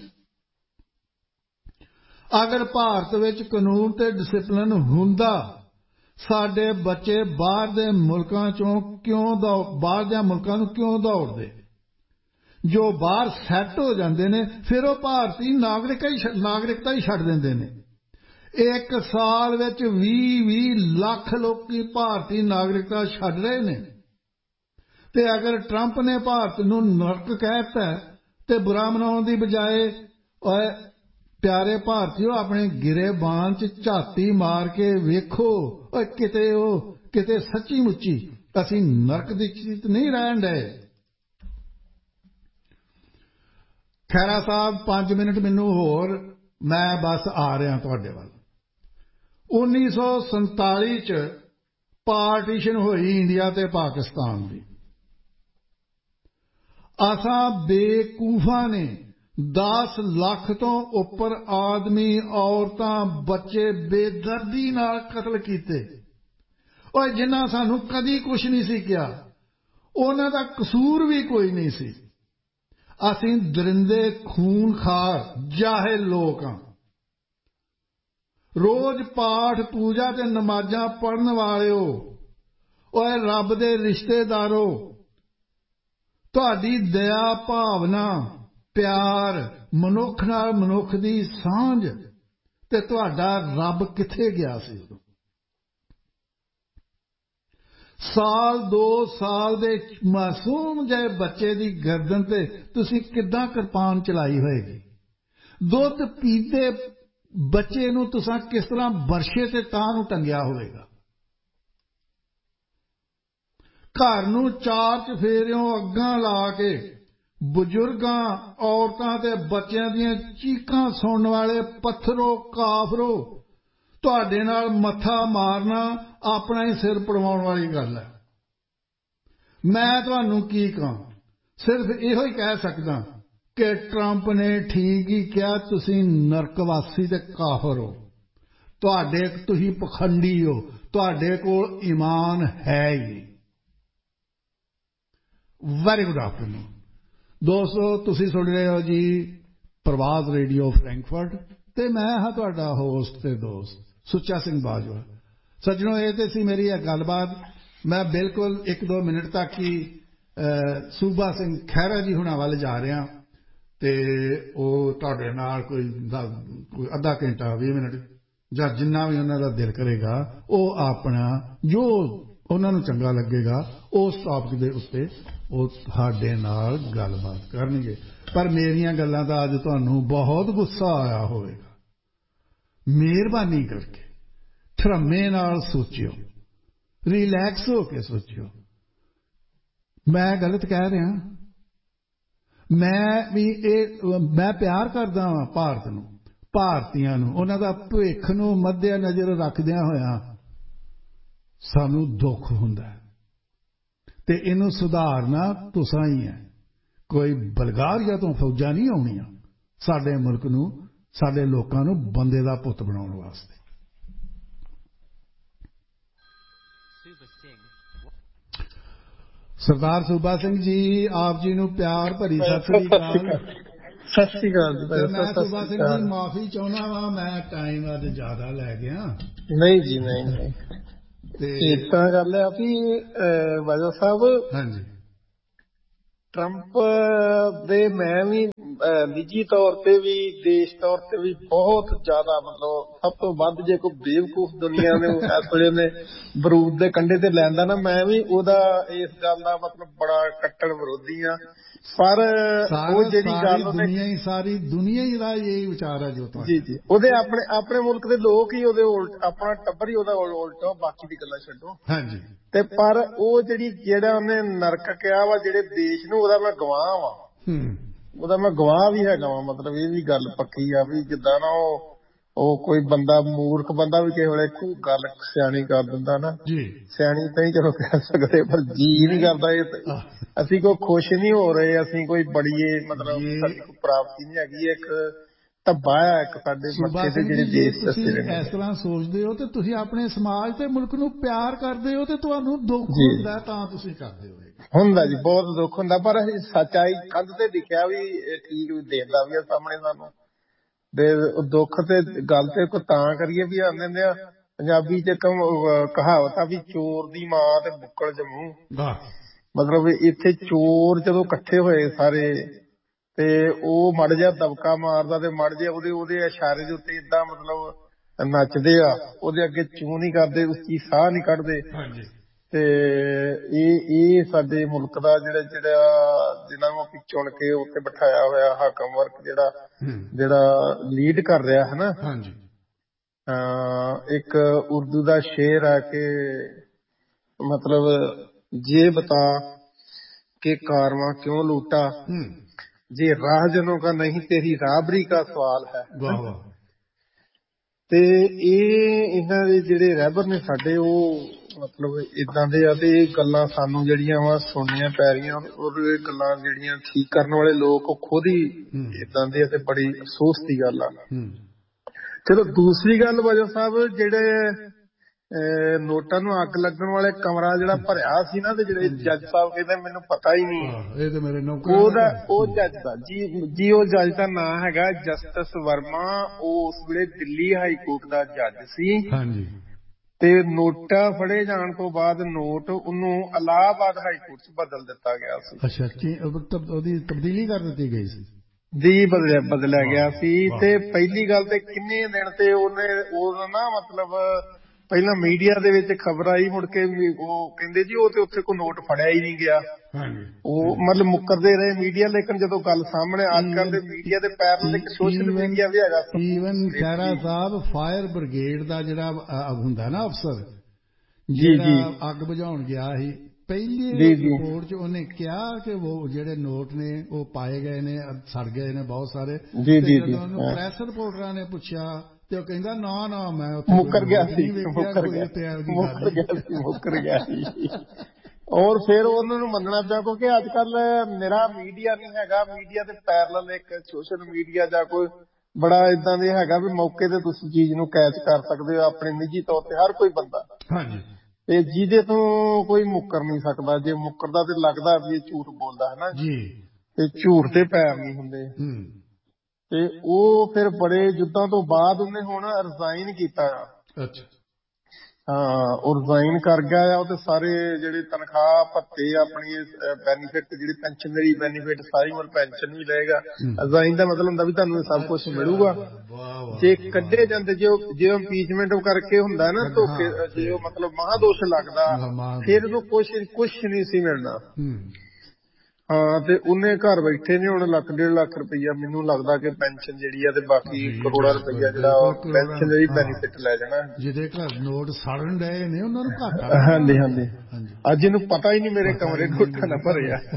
ਅਗਰ ਭਾਰਤ ਵਿੱਚ ਕਾਨੂੰਨ ਤੇ ਡਿਸਿਪਲਿਨ ਹੁੰਦਾ, ਸਾਡੇ ਬੱਚੇ ਬਾਹਰ ਦੇ ਮੁਲਕਾਂ ਚੋਂ ਕਿਉਂ ਦੌੜ ਬਾਹਰ ਦੇ ਮੁਲਕਾਂ ਨੂੰ ਕਿਉਂ ਦੌੜਦੇ? ਜੋ ਬਾਹਰ ਸੈੱਟ ਹੋ ਜਾਂਦੇ ਨੇ ਫਿਰ ਉਹ ਭਾਰਤੀ ਨਾਗਰਿਕਤਾ ਹੀ ਨਾਗਰਿਕਤਾ ਹੀ ਛੱਡ ਦਿੰਦੇ ਨੇ। ਇੱਕ ਸਾਲ ਵਿੱਚ ਵੀਹ ਵੀਹ ਲੱਖ ਲੋਕੀ ਭਾਰਤੀ ਨਾਗਰਿਕਤਾ ਛੱਡ ਰਹੇ ਨੇ। ਤੇ ਅਗਰ ਟਰੰਪ ਨੇ ਭਾਰਤ ਨੂੰ ਨਰਕ ਕਹਿਤਾ ਤੇ ਬੁਰਾ ਮਨਾਉਣ ਦੀ ਬਜਾਏ, ਓਏ ਪਿਆਰੇ ਭਾਰਤੀਓ ਆਪਣੇ ਗਿਰੇਬਾਨ 'ਚ ਝਾਤੀ ਮਾਰ ਕੇ ਵੇਖੋ, ਓਏ ਕਿਤੇ ਉਹ ਕਿਤੇ ਸੱਚੀ ਮੁੱਚੀ ਅਸੀਂ ਨਰਕ ਦੀ ਚੀਜ਼ ਨਹੀਂ ਰਹਿਣ ਡਏ। ਖਹਿਰਾ ਸਾਹਿਬ ਪੰਜ ਮਿੰਟ ਮੈਨੂੰ ਹੋਰ, ਮੈਂ ਬਸ ਆ ਰਿਹਾ ਤੁਹਾਡੇ ਵੱਲ। ਉੱਨੀ ਸੌ ਸੰਤਾਲੀ 'ਚ ਪਾਰਟੀਸ਼ਨ ਹੋਈ ਇੰਡੀਆ ਤੇ ਪਾਕਿਸਤਾਨ ਦੀ। ਅਸਾਂ ਬੇਕੂਫਾਂ ਨੇ ਦਸ ਲੱਖ ਤੋਂ ਉੱਪਰ ਆਦਮੀ, ਔਰਤਾਂ, ਬੱਚੇ ਬੇਦਰਦੀ ਨਾਲ ਕਤਲ ਕੀਤੇ। ਓਏ ਜਿਨ੍ਹਾਂ ਸਾਨੂੰ ਕਦੀ ਕੁਛ ਨਹੀਂ ਸੀ ਕਿਹਾ, ਉਹਨਾਂ ਦਾ ਕਸੂਰ ਵੀ ਕੋਈ ਨਹੀਂ ਸੀ। ਅਸੀਂ ਦਰਿੰਦੇ ਖੂਨਖਾਰ ਜਾਹਿਲ ਲੋਕ ਹਾਂ। ਰੋਜ਼ ਪਾਠ ਪੂਜਾ ਤੇ ਨਮਾਜ਼ਾਂ ਪੜ੍ਹਨ ਵਾਲਿਓ, ਓਏ ਰੱਬ ਦੇ ਰਿਸ਼ਤੇਦਾਰੋ, ਤੁਹਾਡੀ ਦਇਆ ਭਾਵਨਾ, ਪਿਆਰ, ਮਨੁੱਖ ਨਾਲ ਮਨੁੱਖ ਦੀ ਸਾਂਝ ਤੇ ਤੁਹਾਡਾ ਰੱਬ ਕਿੱਥੇ ਗਿਆ ਸੀ ਉਦੋਂ? ਸਾਲ ਦੋ ਸਾਲ ਦੇ ਮਾਸੂਮ ਜਿਹੇ ਬੱਚੇ ਦੀ ਗਰਦਨ ਤੇ ਤੁਸੀਂ ਕਿੱਦਾਂ ਕਿਰਪਾਨ ਚਲਾਈ ਹੋਏਗੀ? ਦੁੱਧ ਪੀਤੇ ਬੱਚੇ ਨੂੰ ਤੁਸੀਂ ਕਿਸ ਤਰ੍ਹਾਂ ਬਰਸ਼ੇ ਤੇ ਤਾਂ ਨੂੰ ਟੰਗਿਆ ਹੋਵੇਗਾ? ਘਰ ਨੂੰ ਚਾਰ ਚਫੇਰਿਓਂ ਅੱਗਾਂ ਲਾ ਕੇ ਬਜ਼ੁਰਗਾਂ, ਔਰਤਾਂ ਤੇ ਬੱਚਿਆਂ ਦੀਆਂ ਚੀਕਾਂ ਸੁਣਨ ਵਾਲੇ ਪੱਥਰੋ ਕਾਫਰੋ, ਤੁਹਾਡੇ ਨਾਲ ਮੱਥਾ ਮਾਰਨਾ ਆਪਣਾ ਹੀ ਸਿਰ ਪੜਵਾਉਣ ਵਾਲੀ ਗੱਲ ਹੈ। ਮੈਂ ਤੁਹਾਨੂੰ ਕੀ ਕਹਾਂ? ਸਿਰਫ ਇਹੋ ਹੀ ਕਹਿ ਸਕਦਾ ਕਿ ਟਰੰਪ ਨੇ ਠੀਕ ਹੀ ਕਿਹਾ, ਤੁਸੀਂ ਨਰਕਵਾਸੀ ਤੇ ਕਾਫਰ ਹੋ। ਤੁਹਾਡੇ ਤੁਸੀਂ ਪਖੰਡੀ ਹੋ, ਤੁਹਾਡੇ ਕੋਲ ਈਮਾਨ ਹੈ ਹੀ ਨਹੀਂ। ਵੈਰੀ ਗੁੱਡ ਆਫਟਰਨੂਨ ਦੋਸਤੋ, ਤੁਸੀਂ ਸੁਣ ਰਹੇ ਹੋ ਜੀ ਪ੍ਰਵਾਦ ਰੇਡੀਓ ਫਰੈਂਕਫਰਟ ਤੇ ਮੈਂ ਹਾਂ ਤੁਹਾਡਾ ਹੋਸਟ ਤੇ ਦੋਸਤ ਸੁੱਚਾ ਸਿੰਘ ਬਾਜਵਾ। ਸੱਜਣੋ, ਇਹ ਤੇ ਸੀ ਮੇਰੀ ਇਹ ਗੱਲਬਾਤ। ਮੈਂ ਬਿਲਕੁਲ ਇੱਕ ਦੋ ਮਿੰਟ ਤੱਕ ਹੀ ਸੂਬਾ ਸਿੰਘ ਖਹਿਰਾ ਜੀ ਹੁਣਾਂ ਵੱਲ ਜਾ ਰਿਹਾ ਤੇ ਉਹ ਤੁਹਾਡੇ ਨਾਲ ਕੋਈ ਕੋਈ ਅੱਧਾ ਘੰਟਾ ਵੀਹ ਮਿੰਟ ਜਾਂ ਜਿੰਨਾ ਵੀ ਉਹਨਾਂ ਦਾ ਦਿਲ ਕਰੇਗਾ ਉਹ ਆਪਣਾ ਜੋ ਉਹਨਾਂ ਨੂੰ ਚੰਗਾ ਲੱਗੇਗਾ ਉਸ ਟੌਪਿਕ ਦੇ ਉੱਤੇ ਉਹ ਤੁਹਾਡੇ ਨਾਲ ਗੱਲਬਾਤ ਕਰਨਗੇ। ਪਰ ਮੇਰੀਆਂ ਗੱਲਾਂ ਦਾ ਅੱਜ ਤੁਹਾਨੂੰ ਬਹੁਤ ਗੁੱਸਾ ਆਇਆ ਹੋਵੇਗਾ। ਮਿਹਰਬਾਨੀ ਕਰਕੇ ਠਰਮੇ ਨਾਲ ਸੋਚਿਓ, ਰਿਲੈਕਸ ਹੋ ਕੇ ਸੋਚਿਓ। ਮੈਂ ਗਲਤ ਕਹਿ ਰਿਹਾ? ਮੈਂ ਵੀ ਇਹ ਮੈਂ ਪਿਆਰ ਕਰਦਾ ਹਾਂ ਭਾਰਤ ਨੂੰ, ਭਾਰਤੀਆਂ ਨੂੰ, ਉਹਨਾਂ ਦਾ ਭਵਿੱਖ ਨੂੰ ਮੱਦੇ ਨਜ਼ਰ ਰੱਖਦਿਆਂ ਹੋਇਆਂ ਸਾਨੂੰ ਦੁੱਖ ਹੁੰਦਾ ਤੇ ਇਹਨੂੰ ਸੁਧਾਰਨਾ ਤੁਸਾਂ ਹੀ ਹੈ। ਕੋਈ ਬਲਗਾਰੀਆ ਤੋਂ ਫੌਜਾਂ ਨਹੀਂ ਆਉਣੀਆਂ ਸਾਡੇ ਮੁਲਕ ਨੂੰ, ਸਾਡੇ ਲੋਕਾਂ ਨੂੰ ਬੰਦੇ ਦਾ ਪੁੱਤ ਬਣਾਉਣ ਵਾਸਤੇ। ਸਰਦਾਰ ਸੂਬਾ ਸਿੰਘ ਜੀ, ਆਪ ਜੀ ਨੂੰ ਪਿਆਰ ਭਰੀ ਸਤਿ ਸ੍ਰੀ ਅਕਾਲ। ਸਤਿ ਸ੍ਰੀ ਅਕਾਲ ਜੀ। ਮੈਂ ਸੂਬਾ ਸਿੰਘ ਜੀ ਮਾਫੀ ਚਾਹੁੰਦਾ ਵਾਂ, ਮੈਂ ਟਾਈਮ ਅੱਜ ਜ਼ਿਆਦਾ ਲੈ ਗਿਆ। ਨਹੀਂ ਜੀ, ਨਹੀਂ ਨਹੀਂ ਤੇ ਇਸ ਤਰ੍ਹਾਂ ਗੱਲ ਹੈ ਵੀ ਬਾਜਵਾ ਸਾਹਿਬ, ਹਾਂਜੀ, ਟਰੰਪ ਦੇ ਮੈਂ ਵੀ ਨਿੱਜੀ ਤੌਰ ਤੇ ਵੀ ਦੇਸ਼ ਤੌਰ ਤੇ ਵੀ ਬਹੁਤ ਜ਼ਿਆਦਾ ਮਤਲਬ ਸਭ ਤੋਂ ਵੱਧ ਜੇ ਕੋਈ ਬੇਵਕੂਫ ਦੁਨੀਆ ਨੇ ਇਸ ਵੇਲੇ ਨੇ ਬਰੂਦ ਦੇ ਕੰਢੇ ਤੇ ਲੈਂਦਾ ਨਾ, ਮੈਂ ਵੀ ਉਹਦਾ ਇਸ ਗੱਲ ਦਾ ਮਤਲਬ ਬੜਾ ਕੱਟੜ ਵਿਰੋਧੀ ਆ। ਪਰ ਉਹ ਜਿਹੜੀ ਗੱਲ ਦੁਨੀਆ ਹੀ ਸਾਰੀ ਦੁਨੀਆ ਹੀ ਦਾ ਇਹ ਵਿਚਾਰ ਹੈ ਜੋ ਜੀ ਜੀ ਉਹਦੇ ਆਪਣੇ ਆਪਣੇ ਮੁਲਕ ਦੇ ਲੋਕ ਹੀ ਉਹਦੇ ਉਲਟ, ਆਪਣਾ ਟੱਬਰ ਹੀ ਉਹਦਾ ਉਲਟਾ, ਬਾਕੀ ਦੀ ਗੱਲਾਂ ਛੱਡੋ। ਹਾਂਜੀ। ਤੇ ਪਰ ਉਹ ਜਿਹੜੀ ਜਿਹੜਾ ਉਹਨੇ ਨਰਕ ਕਿਹਾ ਵਾ ਜਿਹੜੇ ਦੇਸ਼ ਨੂੰ, ਉਹਦਾ ਮੈਂ ਗਵਾਹ ਵਾ, ਉਹਦਾ ਮੈਂ ਗਵਾਹ ਵੀ ਹੈਗਾ ਵਾ। ਮਤਲਬ ਇਹ ਵੀ ਗੱਲ ਪੱਕੀ ਆ ਵੀ ਜਿੱਦਾਂ ਨਾ ਉਹ ਉਹ ਕੋਈ ਬੰਦਾ ਮੂਰਖ ਬੰਦਾ ਵੀ ਕਿਸੇ ਵੇਲੇ ਕੋਈ ਗੱਲ ਸਿਆਣੀ ਕਰ ਦਿੰਦਾ ਨਾ, ਸਿਆਣੀ ਤਾਂ ਹੀ ਚਲੋ ਕਹਿ ਸਕਦੇ, ਪਰ ਜੀ ਨਹੀਂ ਕਰਦਾ। ਇਹ ਅਸੀਂ ਕੋਈ ਖੁਸ਼ ਨਹੀਂ ਹੋ ਰਹੇ, ਅਸੀਂ ਕੋਈ ਬੜੀਏ ਮਤਲਬ ਸਾਡੀ ਕੋਈ ਪ੍ਰਾਪਤੀ ਨਹੀਂ ਹੈਗੀ, ਇੱਕ ਧੱਬਾ ਹੈ ਇੱਕ ਸਾਡੇ ਮੱਥੇ ਤੇ ਜਿਹੜੇ ਦੇਸ਼ ਤੁਸੀਂ ਇਸ ਤਰ੍ਹਾਂ ਸੋਚਦੇ ਹੋ ਤੇ ਤੁਸੀਂ ਆਪਣੇ ਸਮਾਜ ਤੇ ਮੁਲਕ ਨੂੰ ਪਿਆਰ ਕਰਦੇ ਹੋ ਤੇ ਤੁਹਾਨੂੰ ਦੁੱਖ ਹੁੰਦਾ ਤਾਂ ਤੁਸੀਂ ਕਰਦੇ ਹੋ। ਹੁੰਦਾ ਜੀ, ਬਹੁਤ ਦੁੱਖ ਹੁੰਦਾ, ਪਰ ਅਸੀਂ ਸੱਚਾਈ ਕੰਧ ਤੇ ਦਿਖਿਆ ਵੀ ਠੀਕ ਦੇਂਦਾ ਵੀ ਸਾਹਮਣੇ ਸਾਨੂੰ। ਤੇ ਦੁੱਖ ਤੇ ਗੱਲ ਤੇ ਕੋਈ ਤਾਂ ਕਰੀਏ ਵੀ ਆਂਦੇ ਆ ਪੰਜਾਬੀ ਚ ਕਹਾਵਤ ਆ ਵੀ ਚੋਰ ਦੀ ਮਾਂ ਤੇ ਬੁੱਕਲ ਚ ਮੂੰਹ। ਮਤਲਬ ਇੱਥੇ ਚੋਰ ਜਦੋਂ ਇਕੱਠੇ ਹੋਏ ਸਾਰੇ ਤੇ ਉਹ ਮੜ ਜਿਹਾ ਦਬਕਾ ਮਾਰਦਾ ਤੇ ਮੜ ਜਿਹਾ ਉਹਦੇ ਉਹਦੇ ਇਸ਼ਾਰੇ ਦੇ ਉੱਤੇ ਏਦਾਂ ਮਤਲਬ ਨੱਚਦੇ ਆ, ਉਹਦੇ ਅੱਗੇ ਚੂੰ ਨਹੀਂ ਕਰਦੇ, ਉੱਚੀ ਸਾਹ ਨਹੀਂ ਕੱਢਦੇ। ਤੇ ਇਹ ਇਹ ਸਾਡੇ ਮੁਲਕ ਦਾ ਜਿਹੜਾ ਜਿਹੜਾ ਜਿਹਨਾਂ ਨੂੰ ਅਸੀਂ ਚੁਣ ਕੇ ਉੱਤੇ ਬਿਠਾਇਆ ਹੋਇਆ ਹਾਕਮ ਵਰਗ ਜਿਹੜਾ ਜਿਹੜਾ ਲੀਡ ਕਰ ਰਿਹਾ ਹੈ ਨਾ। ਇੱਕ ਉਰਦੂ ਦਾ ਸ਼ੇਰ ਹੈ ਕਿ ਮਤਲਬ ਜੇ ਬਤਾ ਕਿ कारवां क्यों लूटा, जे राहजनों का नहीं तेरी राबरी का सवाल है। ਤੇ ਇਹ ਇਹਨਾਂ ਦੇ ਜਿਹੜੇ ਰਹਿਬਰ ਨੇ ਸਾਡੇ ਉਹ ਮਤਲਬ ਏਦਾਂ ਦੇ ਆ ਤੇ ਇਹ ਗੱਲਾਂ ਸਾਨੂੰ ਜਿਹੜੀਆਂ ਵਾ ਸੁਣਨੀਆਂ ਪੈ ਰਹੀਆਂ, ਔਰ ਇਹ ਗੱਲਾਂ ਜਿਹੜੀਆਂ ਠੀਕ ਕਰਨ ਵਾਲੇ ਲੋਕ ਉਹ ਖੁਦ ਹੀ ਏਦਾਂ ਦੇ ਆ ਤੇ ਬੜੀ ਅਫਸੋਸ ਦੀ ਗੱਲ ਆ। ਚਲੋ ਦੂਸਰੀ ਗੱਲ ਵਜੋਂ ਸਾਹਿਬ, ਜਿਹੜੇ ਨੋਟਾਂ ਨੂੰ ਅੱਗ ਲੱਗਣ ਵਾਲੇ ਕਮਰਾ ਜਿਹੜਾ ਭਰਿਆ ਸੀ ਨਾ, ਤੇ ਜਿਹੜੇ ਜੱਜ ਸਾਹਿਬ ਕਹਿੰਦੇ ਮੈਨੂੰ ਪਤਾ ਹੀ ਨਹੀਂ ਉਹਦਾ, ਉਹ ਜੱਜ ਦਾ ਜੀ ਜੀ ਉਹ ਜੱਜ ਦਾ ਨਾਂ ਹੈਗਾ ਜਸਟਿਸ ਵਰਮਾ। ਉਹ ਉਸ ਵੇਲੇ ਦਿੱਲੀ ਹਾਈ ਕੋਰਟ ਦਾ ਜੱਜ ਸੀ ਤੇ ਨੋਟਾਂ ਫੜੇ ਜਾਣ ਤੋਂ ਬਾਅਦ ਨੋਟ ਉਹਨੂੰ ਇਲਾਹਾਬਾਦ ਹਾਈ ਕੋਰਟ ਚ ਬਦਲ ਦਿੱਤਾ ਗਿਆ ਸੀ। ਅੱਛਾ, ਉਹਦੀ ਤਬਦੀਲੀ ਕਰ ਦਿੱਤੀ ਗਈ ਸੀ ਜੀ, ਬਦਲਿਆ ਬਦਲਿਆ ਗਿਆ ਸੀ। ਤੇ ਪਹਿਲੀ ਗੱਲ ਤੇ ਕਿੰਨੇ ਦਿਨ ਤੇ ਉਹਨੇ ਉਹ ਨਾ ਮਤਲਬ ਪਹਿਲਾਂ ਮੀਡੀਆ ਦੇ ਵਿੱਚ ਖਬਰ ਆਈ, ਮੁੜ ਕੇ ਉਹ ਕਹਿੰਦੇ ਜੀ ਉਹ ਤੇ ਉੱਥੇ ਕੋਈ ਨੋਟ ਫੜਿਆ ਹੀ ਨਹੀਂ ਗਿਆ। ਉਹ ਮਤਲਬ ਮੁੱਕਰਦੇ ਰਹੇ ਮੀਡੀਆ, ਲੇਕਿਨ ਜਦੋਂ ਗੱਲ ਸਾਹਮਣੇ ਅੱਜ ਕੱਲ੍ਹ ਦੇ ਮੀਡੀਆ ਦੇ ਪੈਰਲ ਇੱਕ ਸੋਸ਼ਲ ਮੀਡੀਆ ਵੀ ਹੈਗਾ। ਈਵਨ ਖਹਿਰਾ ਸਾਹਿਬ ਫਾਇਰ ਬ੍ਰਿਗੇਡ ਦਾ ਜਿਹੜਾ ਹੁੰਦਾ ਨਾ ਅਫਸਰ, ਜੀ ਜੀ ਅੱਗ ਬੁਝਾਉਣ ਗਿਆ ਸੀ, ਪਹਿਲੀ ਰਿਪੋਰਟ ਚ ਉਹਨੇ ਕਿਹਾ ਕਿ ਉਹ ਜਿਹੜੇ ਨੋਟ ਨੇ ਉਹ ਪਾਏ ਗਏ ਨੇ, ਸੜ ਗਏ ਨੇ ਬਹੁਤ ਸਾਰੇ। ਜਦੋਂ ਉਹਨੂੰ ਪ੍ਰੈਸ ਰਿਪੋਰਟਰਾਂ ਨੇ ਪੁੱਛਿਆ ਤੇ ਉਹ ਕਹਿੰਦਾ ਨਾ ਨਾ ਮੈਂ ਮੁੱਕਰ ਗਿਆ ਸੀ ਮੁੱਕਰ ਗਿਆ ਮੁੱਕਰ ਗਿਆ ਸੀ। ਔਰ ਫਿਰ ਉਹਨਾਂ ਨੂੰ ਮੰਨਣਾ ਪਿਆ ਕਿਉਂਕਿ ਅੱਜ ਕੱਲ ਮੇਰਾ ਮੀਡੀਆ ਨਹੀਂ ਹੈਗਾ, ਮੀਡੀਆ ਦੇ ਪੈਰਲਲ ਇੱਕ ਸੋਸ਼ਲ ਮੀਡੀਆ ਜਾਂ ਕੋਈ ਬੜਾ ਏਦਾਂ ਦੇ ਹੈਗਾ ਵੀ ਮੌਕੇ ਤੇ ਤੁਸੀਂ ਚੀਜ਼ ਨੂੰ ਕੈਚ ਕਰ ਸਕਦੇ ਹੋ ਆਪਣੇ ਨਿੱਜੀ ਤੌਰ ਤੇ ਹਰ ਕੋਈ ਬੰਦਾ, ਤੇ ਜਿਹਦੇ ਤੋਂ ਕੋਈ ਮੁੱਕਰ ਨਹੀਂ ਸਕਦਾ। ਜੇ ਮੁੱਕਰਦਾ ਤੇ ਲੱਗਦਾ ਵੀ ਇਹ ਝੂਠ ਬੋਲਦਾ ਹੈ ਨਾ ਜੀ, ਤੇ ਝੂਠ ਤੇ ਪੈਰ ਨਹੀਂ ਹੁੰਦੇ। ਤੇ ਉਹ ਫਿਰ ਬੜੇ ਯੁੱਧਾਂ ਤੋਂ ਬਾਅਦ ਉਹਨੇ ਹੁਣ ਰਿਜ਼ਾਈਨ ਕੀਤਾ। ਅੱਛਾ, ਹਾਂ, ਉਹ ਰਿਜ਼ਾਈਨ ਕਰ ਗਿਆ ਆ। ਉਹ ਤੇ ਸਾਰੇ ਜਿਹੜੇ ਤਨਖਾਹ ਭੱਤੇ ਆਪਣੀ ਬੈਨੀਫਿਟ ਜਿਹੜੀ ਪੈਨਸ਼ਨਰੀ ਬੈਨੀਫਿਟ ਸਾਰੀ ਉਮਰ ਪੈਨਸ਼ਨ ਵੀ ਲਏਗਾ। ਰਿਜ਼ਾਈਨ ਦਾ ਮਤਲਬ ਹੁੰਦਾ ਵੀ ਤੁਹਾਨੂੰ ਸਭ ਕੁਝ ਮਿਲੂਗਾ। ਜੇ ਕੱਢੇ ਜਾਂਦੇ, ਜੇ ਜੇ ਇੰਪੀਚਮੈਂਟ ਕਰਕੇ ਹੁੰਦਾ ਨਾ ਧੋਖੇ, ਜੇ ਉਹ ਮਤਲਬ ਮਹਾਦੋਸ਼ ਲੱਗਦਾ ਫਿਰ ਉਹਨੂੰ ਕੁਛ ਕੁਛ ਨਹੀਂ ਸੀ ਮਿਲਣਾ। ਹਾਂ, ਤੇ ਉਹਨੇ ਘਰ ਬੈਠੇ ਨੇ ਹੁਣ ਲੱਖ ਡੇਢ ਲੱਖ ਰੁਪਈਆ ਮੈਨੂੰ ਲੱਗਦਾ ਕਿ ਪੈਨਸ਼ਨ ਜਿਹੜੀ ਆ ਤੇ ਬਾਕੀ ਕਰੋੜਾਂ ਰੁਪਈਆ ਜਿਹੜਾ ਪੈਨਸ਼ਨ ਜਿਹੜੀ ਬੈਨੀਫਿਟ ਲੈ ਜਾਣਾ। ਜਿਹਦੇ ਘਰ ਨੋਟ ਸੜਨ ਡਏ ਨੇ ਉਹਨਾਂ ਨੂੰ ਘਾਟਾ। ਹਾਂਜੀ ਹਾਂਜੀ, ਅੱਜ ਇਹਨੂੰ ਪਤਾ ਹੀ ਨਹੀਂ ਮੇਰੇ ਕਮਰੇ ਨੋਟਾਂ ਨਾਲ ਭਰੇ ਆ।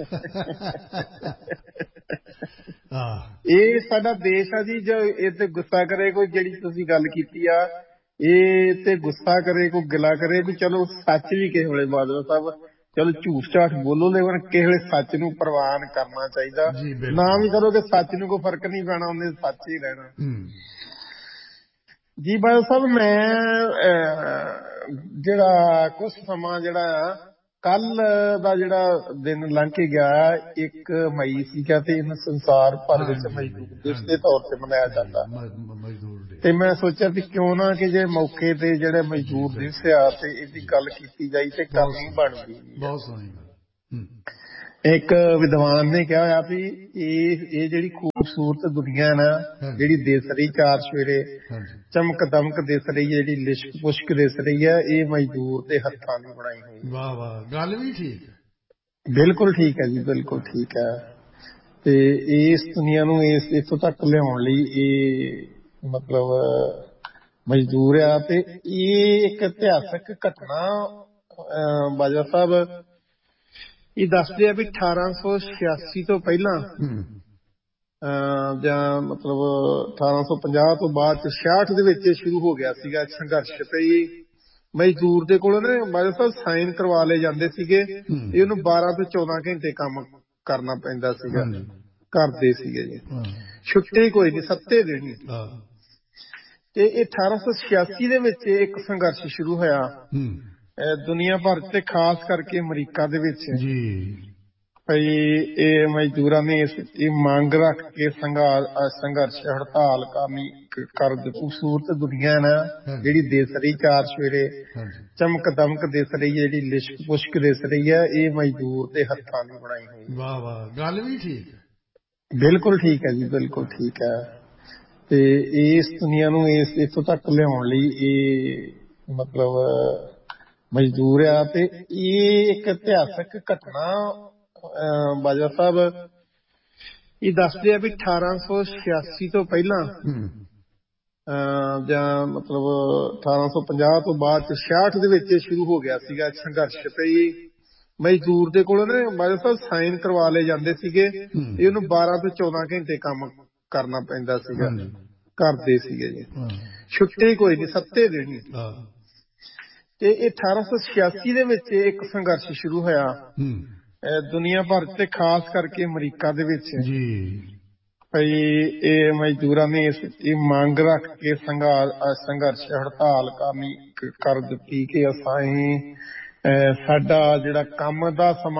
ਇਹ ਸਾਡਾ ਦੇਸ਼ ਆ ਜੀ, ਜੋ ਇਹ ਤੇ ਗੁੱਸਾ ਕਰੇ ਕੋਈ, ਜਿਹੜੀ ਤੁਸੀਂ ਗੱਲ ਕੀਤੀ ਆ ਇਹ ਤੇ ਗੁੱਸਾ ਕਰੇ ਕੋਈ ਗਿਲਾ ਕਰੇ ਵੀ ਚਲੋ ਸੱਚ ਵੀ ਕਿਸੇ ਵੇਲੇ ਬਾਦਲ ਸਾਹਿਬ ਚਲੋ ਝੂਠ ਝਾਠ ਬੋਲੋ, ਲੇਕਿਨ ਕਿਸੇ ਵੇਲੇ ਸੱਚ ਨੂੰ ਪ੍ਰਵਾਨ ਕਰਨਾ ਚਾਹੀਦਾ। ਨਾ ਵੀ ਕਰੋ ਕਿ ਸੱਚ ਨੂੰ ਕੋਈ ਫਰਕ ਨਹੀਂ ਪੈਣਾ, ਉਹਨੇ ਸੱਚ ਹੀ ਰਹਿਣਾ। ਜੀ ਬਾਦਲ ਸਾਹਿਬ, ਮੈਂ ਜਿਹੜਾ ਕੁਛ ਸਮਾਂ ਜਿਹੜਾ ਕੱਲ ਦਾ ਜਿਹੜਾ ਦਿਨ ਲੰਘ ਕੇ ਗਿਆ, ਇੱਕ ਮਈ ਸੀਗਾ ਤੇ ਇਹਨੂੰ ਸੰਸਾਰ ਭਰ ਵਿੱਚ ਮਜ਼ਦੂਰ ਦਿਵਸ ਦੇ ਤੌਰ ਤੇ ਮਨਾਇਆ ਜਾਂਦਾ। ਤੇ ਮੈਂ ਸੋਚਿਆ ਵੀ ਕਿਉਂ ਨਾ ਕਿ ਜੇ ਮੌਕੇ ਤੇ ਜਿਹੜੇ ਮਜ਼ਦੂਰ ਦਿਵਸ ਆ ਤੇ ਇਹਦੀ ਗੱਲ ਕੀਤੀ ਜਾਈ ਤੇ ਗੱਲ ਨਹੀਂ ਬਣਦੀ। ਬਹੁਤ ਸੋਹਣੀ ਗੱਲ। ਇੱਕ ਵਿਦਵਾਨ ਨੇ ਕਿਹਾ ਹੋਇਆ ਵੀ ਇਹ ਇਹ ਜਿਹੜੀ ਖੂਬਸੂਰਤ ਦੁਨੀਆ ਹੈ ਨਾ, ਜਿਹੜੀ ਦਿਸ ਰਹੀ ਚਾਰ ਸਵੇਰੇ, ਚਮਕ ਦਮਕ ਦਿਸ ਰਹੀ ਹੈ, ਜਿਹੜੀ ਲਿਸ਼ਕ ਪੁਸ਼ਕ ਦਿਸ ਰਹੀ ਹੈ, ਇਹ ਮਜ਼ਦੂਰ ਦੇ ਹੱਥਾਂ ਦੀ ਬਣਾਈ ਹੋਈ। ਵਾਹ ਵਾਹ, ਗੱਲ ਵੀ ਠੀਕ ਹੈ, ਬਿਲਕੁਲ ਠੀਕ ਹੈ ਜੀ, ਬਿਲਕੁਲ ਠੀਕ ਹੈ। ਤੇ ਇਸ ਦੁਨੀਆ ਨੂੰ ਇਸ ਇੱਥੋਂ ਤੱਕ ਲਿਆਉਣ ਲਈ ਇਹ ਮਤਲਬ ਮਜ਼ਦੂਰ ਆ। ਤੇ ਇਹ ਇੱਕ ਇਤਿਹਾਸਕ ਘਟਨਾ ਬਾਜਵਾ ਸਾਹਿਬ ਇਹ ਦੱਸਦੇ ਆ ਵੀ ਅਠਾਰਾਂ ਸੌ ਛਿਆਸੀ ਤੋਂ ਪਹਿਲਾਂ ਜਾਂ ਮਤਲਬ ਅਠਾਰਾਂ ਸੌ ਪੰਜਾਹ ਤੋਂ ਬਾਅਦ ਚ ਛਿਆਹਠ ਦੇ ਵਿੱਚ ਸ਼ੁਰੂ ਹੋ ਗਿਆ ਸੀਗਾ ਸੰਘਰਸ਼। ਤੇ ਮਜ਼ਦੂਰ ਦੇ ਕੋਲ ਨਾ ਬਾਜਵਾ ਸਾਹਿਬ ਸਾਈਨ ਕਰਵਾ ਲਏ ਜਾਂਦੇ ਸੀਗੇ, ਇਹ ਉਹਨੂੰ ਬਾਰਾਂ ਤੋਂ ਚੌਦਾਂ ਘੰਟੇ ਕੰਮ ਕਰਨਾ ਪੈਂਦਾ ਸੀਗਾ, ਕਰਦੇ ਸੀਗੇ ਜੀ, ਛੁੱਟੀ ਕੋਈ ਨੀ, ਸੱਤੇ ਦਿਨ। ਤੇ ਇਹ ਅਠਾਰਾਂ ਸੌ ਛਿਆਸੀ ਦੇ ਵਿੱਚ ਇੱਕ ਸੰਘਰਸ਼ ਸ਼ੁਰੂ ਹੋਇਆ ਦੁਨੀਆ ਭਰ ਤੇ ਖਾਸ ਕਰਕੇ ਅਮਰੀਕਾ ਦੇ ਵਿੱਚ ਭਈ ਇਹ ਮਜ਼ਦੂਰਾਂ ਨੇ ਇਸ ਇਹ ਮੰਗ ਰੱਖ ਕੇ ਸੰਘਰਸ਼ ਹੜਤਾਲ ਕਰਨੀ ਕਰ ਦਿੱਤੀ। ਖੂਬਸੂਰਤ ਦੁਨੀਆ ਨਾ, ਜਿਹੜੀ ਦਿਸ ਰਹੀ ਚਾਰ ਸਵੇਰੇ, ਚਮਕ ਦਮਕ ਦਿਸ ਰਹੀ ਹੈ, ਜਿਹੜੀ ਲਿਸ਼ਕ ਪੁਸ਼ਕ ਦਿਸ ਰਹੀ ਹੈ, ਇਹ ਮਜ਼ਦੂਰ ਦੇ ਹੱਥਾਂ ਦੀ ਬਣਾਈ ਹੋਈ। ਵਾਹ ਵਾਹ, ਗੱਲ ਵੀ ਠੀਕ ਹੈ, ਬਿਲਕੁਲ ਠੀਕ ਹੈ ਜੀ, ਬਿਲਕੁਲ ਠੀਕ ਹੈ। ਤੇ ਇਸ ਦੁਨੀਆ ਨੂੰ ਇਸ ਇੱਥੋਂ ਤੱਕ ਲਿਆਉਣ ਲਈ ਇਹ ਮਤਲਬ ਮਜ਼ਦੂਰ ਆ। ਤੇ ਇਹ ਇੱਕ ਇਤਿਹਾਸਕ ਘਟਨਾ ਬਾਜਵਾ ਸਾਹਿਬ ਇਹ ਦੱਸਦੇ ਆ ਵੀ ਅਠਾਰਾਂ ਸੌ ਛਿਆਸੀ ਤੋਂ ਪਹਿਲਾਂ ਜਾਂ ਮਤਲਬ ਅਠਾਰਾਂ ਸੌ ਪੰਜਾਹ ਤੋਂ ਬਾਅਦ ਚ ਛਿਆਹਠ ਦੇ ਵਿੱਚ ਸ਼ੁਰੂ ਹੋ ਗਿਆ ਸੀਗਾ ਸੰਘਰਸ਼। ਤੇ ਮਜ਼ਦੂਰ ਦੇ ਕੋਲ ਨਾ ਬਾਜਵਾ ਸਾਹਿਬ ਸਾਈਨ ਕਰਵਾ ਲਏ ਜਾਂਦੇ ਸੀਗੇ, ਇਹ ਉਹਨੂੰ ਬਾਰਾਂ ਤੋਂ ਚੌਦਾਂ ਘੰਟੇ ਕੰਮ ਕਰਨਾ ਪੈਂਦਾ ਸੀਗਾ, ਕਰਦੇ ਸੀਗੇ ਜੀ, ਛੁੱਟੀ ਕੋਈ ਨੀ, ਸੱਤੇ ਦਿਨ। ਤੇ ਇਹ ਅਠਾਰਾਂ ਸੌ ਛਿਆਸੀ ਦੇ ਵਿੱਚ ਇੱਕ ਸੰਘਰਸ਼ ਸ਼ੁਰੂ ਹੋਇਆ ਦੁਨੀਆ ਭਰ ਤੇ ਖਾਸ ਕਰਕੇ ਅਮਰੀਕਾ ਦੇ ਵਿੱਚ ਭਈ ਇਹ ਮਜ਼ਦੂਰਾਂ ਨੇ ਇਸ ਇਹ ਮੰਗ ਰੱਖ ਕੇ ਸੰਘਰਸ਼ ਹੜਤਾਲ ਕਰਨੀ ਕਰ ਦਿੱਤੀ ਕਿ ਅਸਾਂ ਸਾਡਾ ਜਿਹੜਾ ਕੰਮ ਦਾ ਸਮਾਂ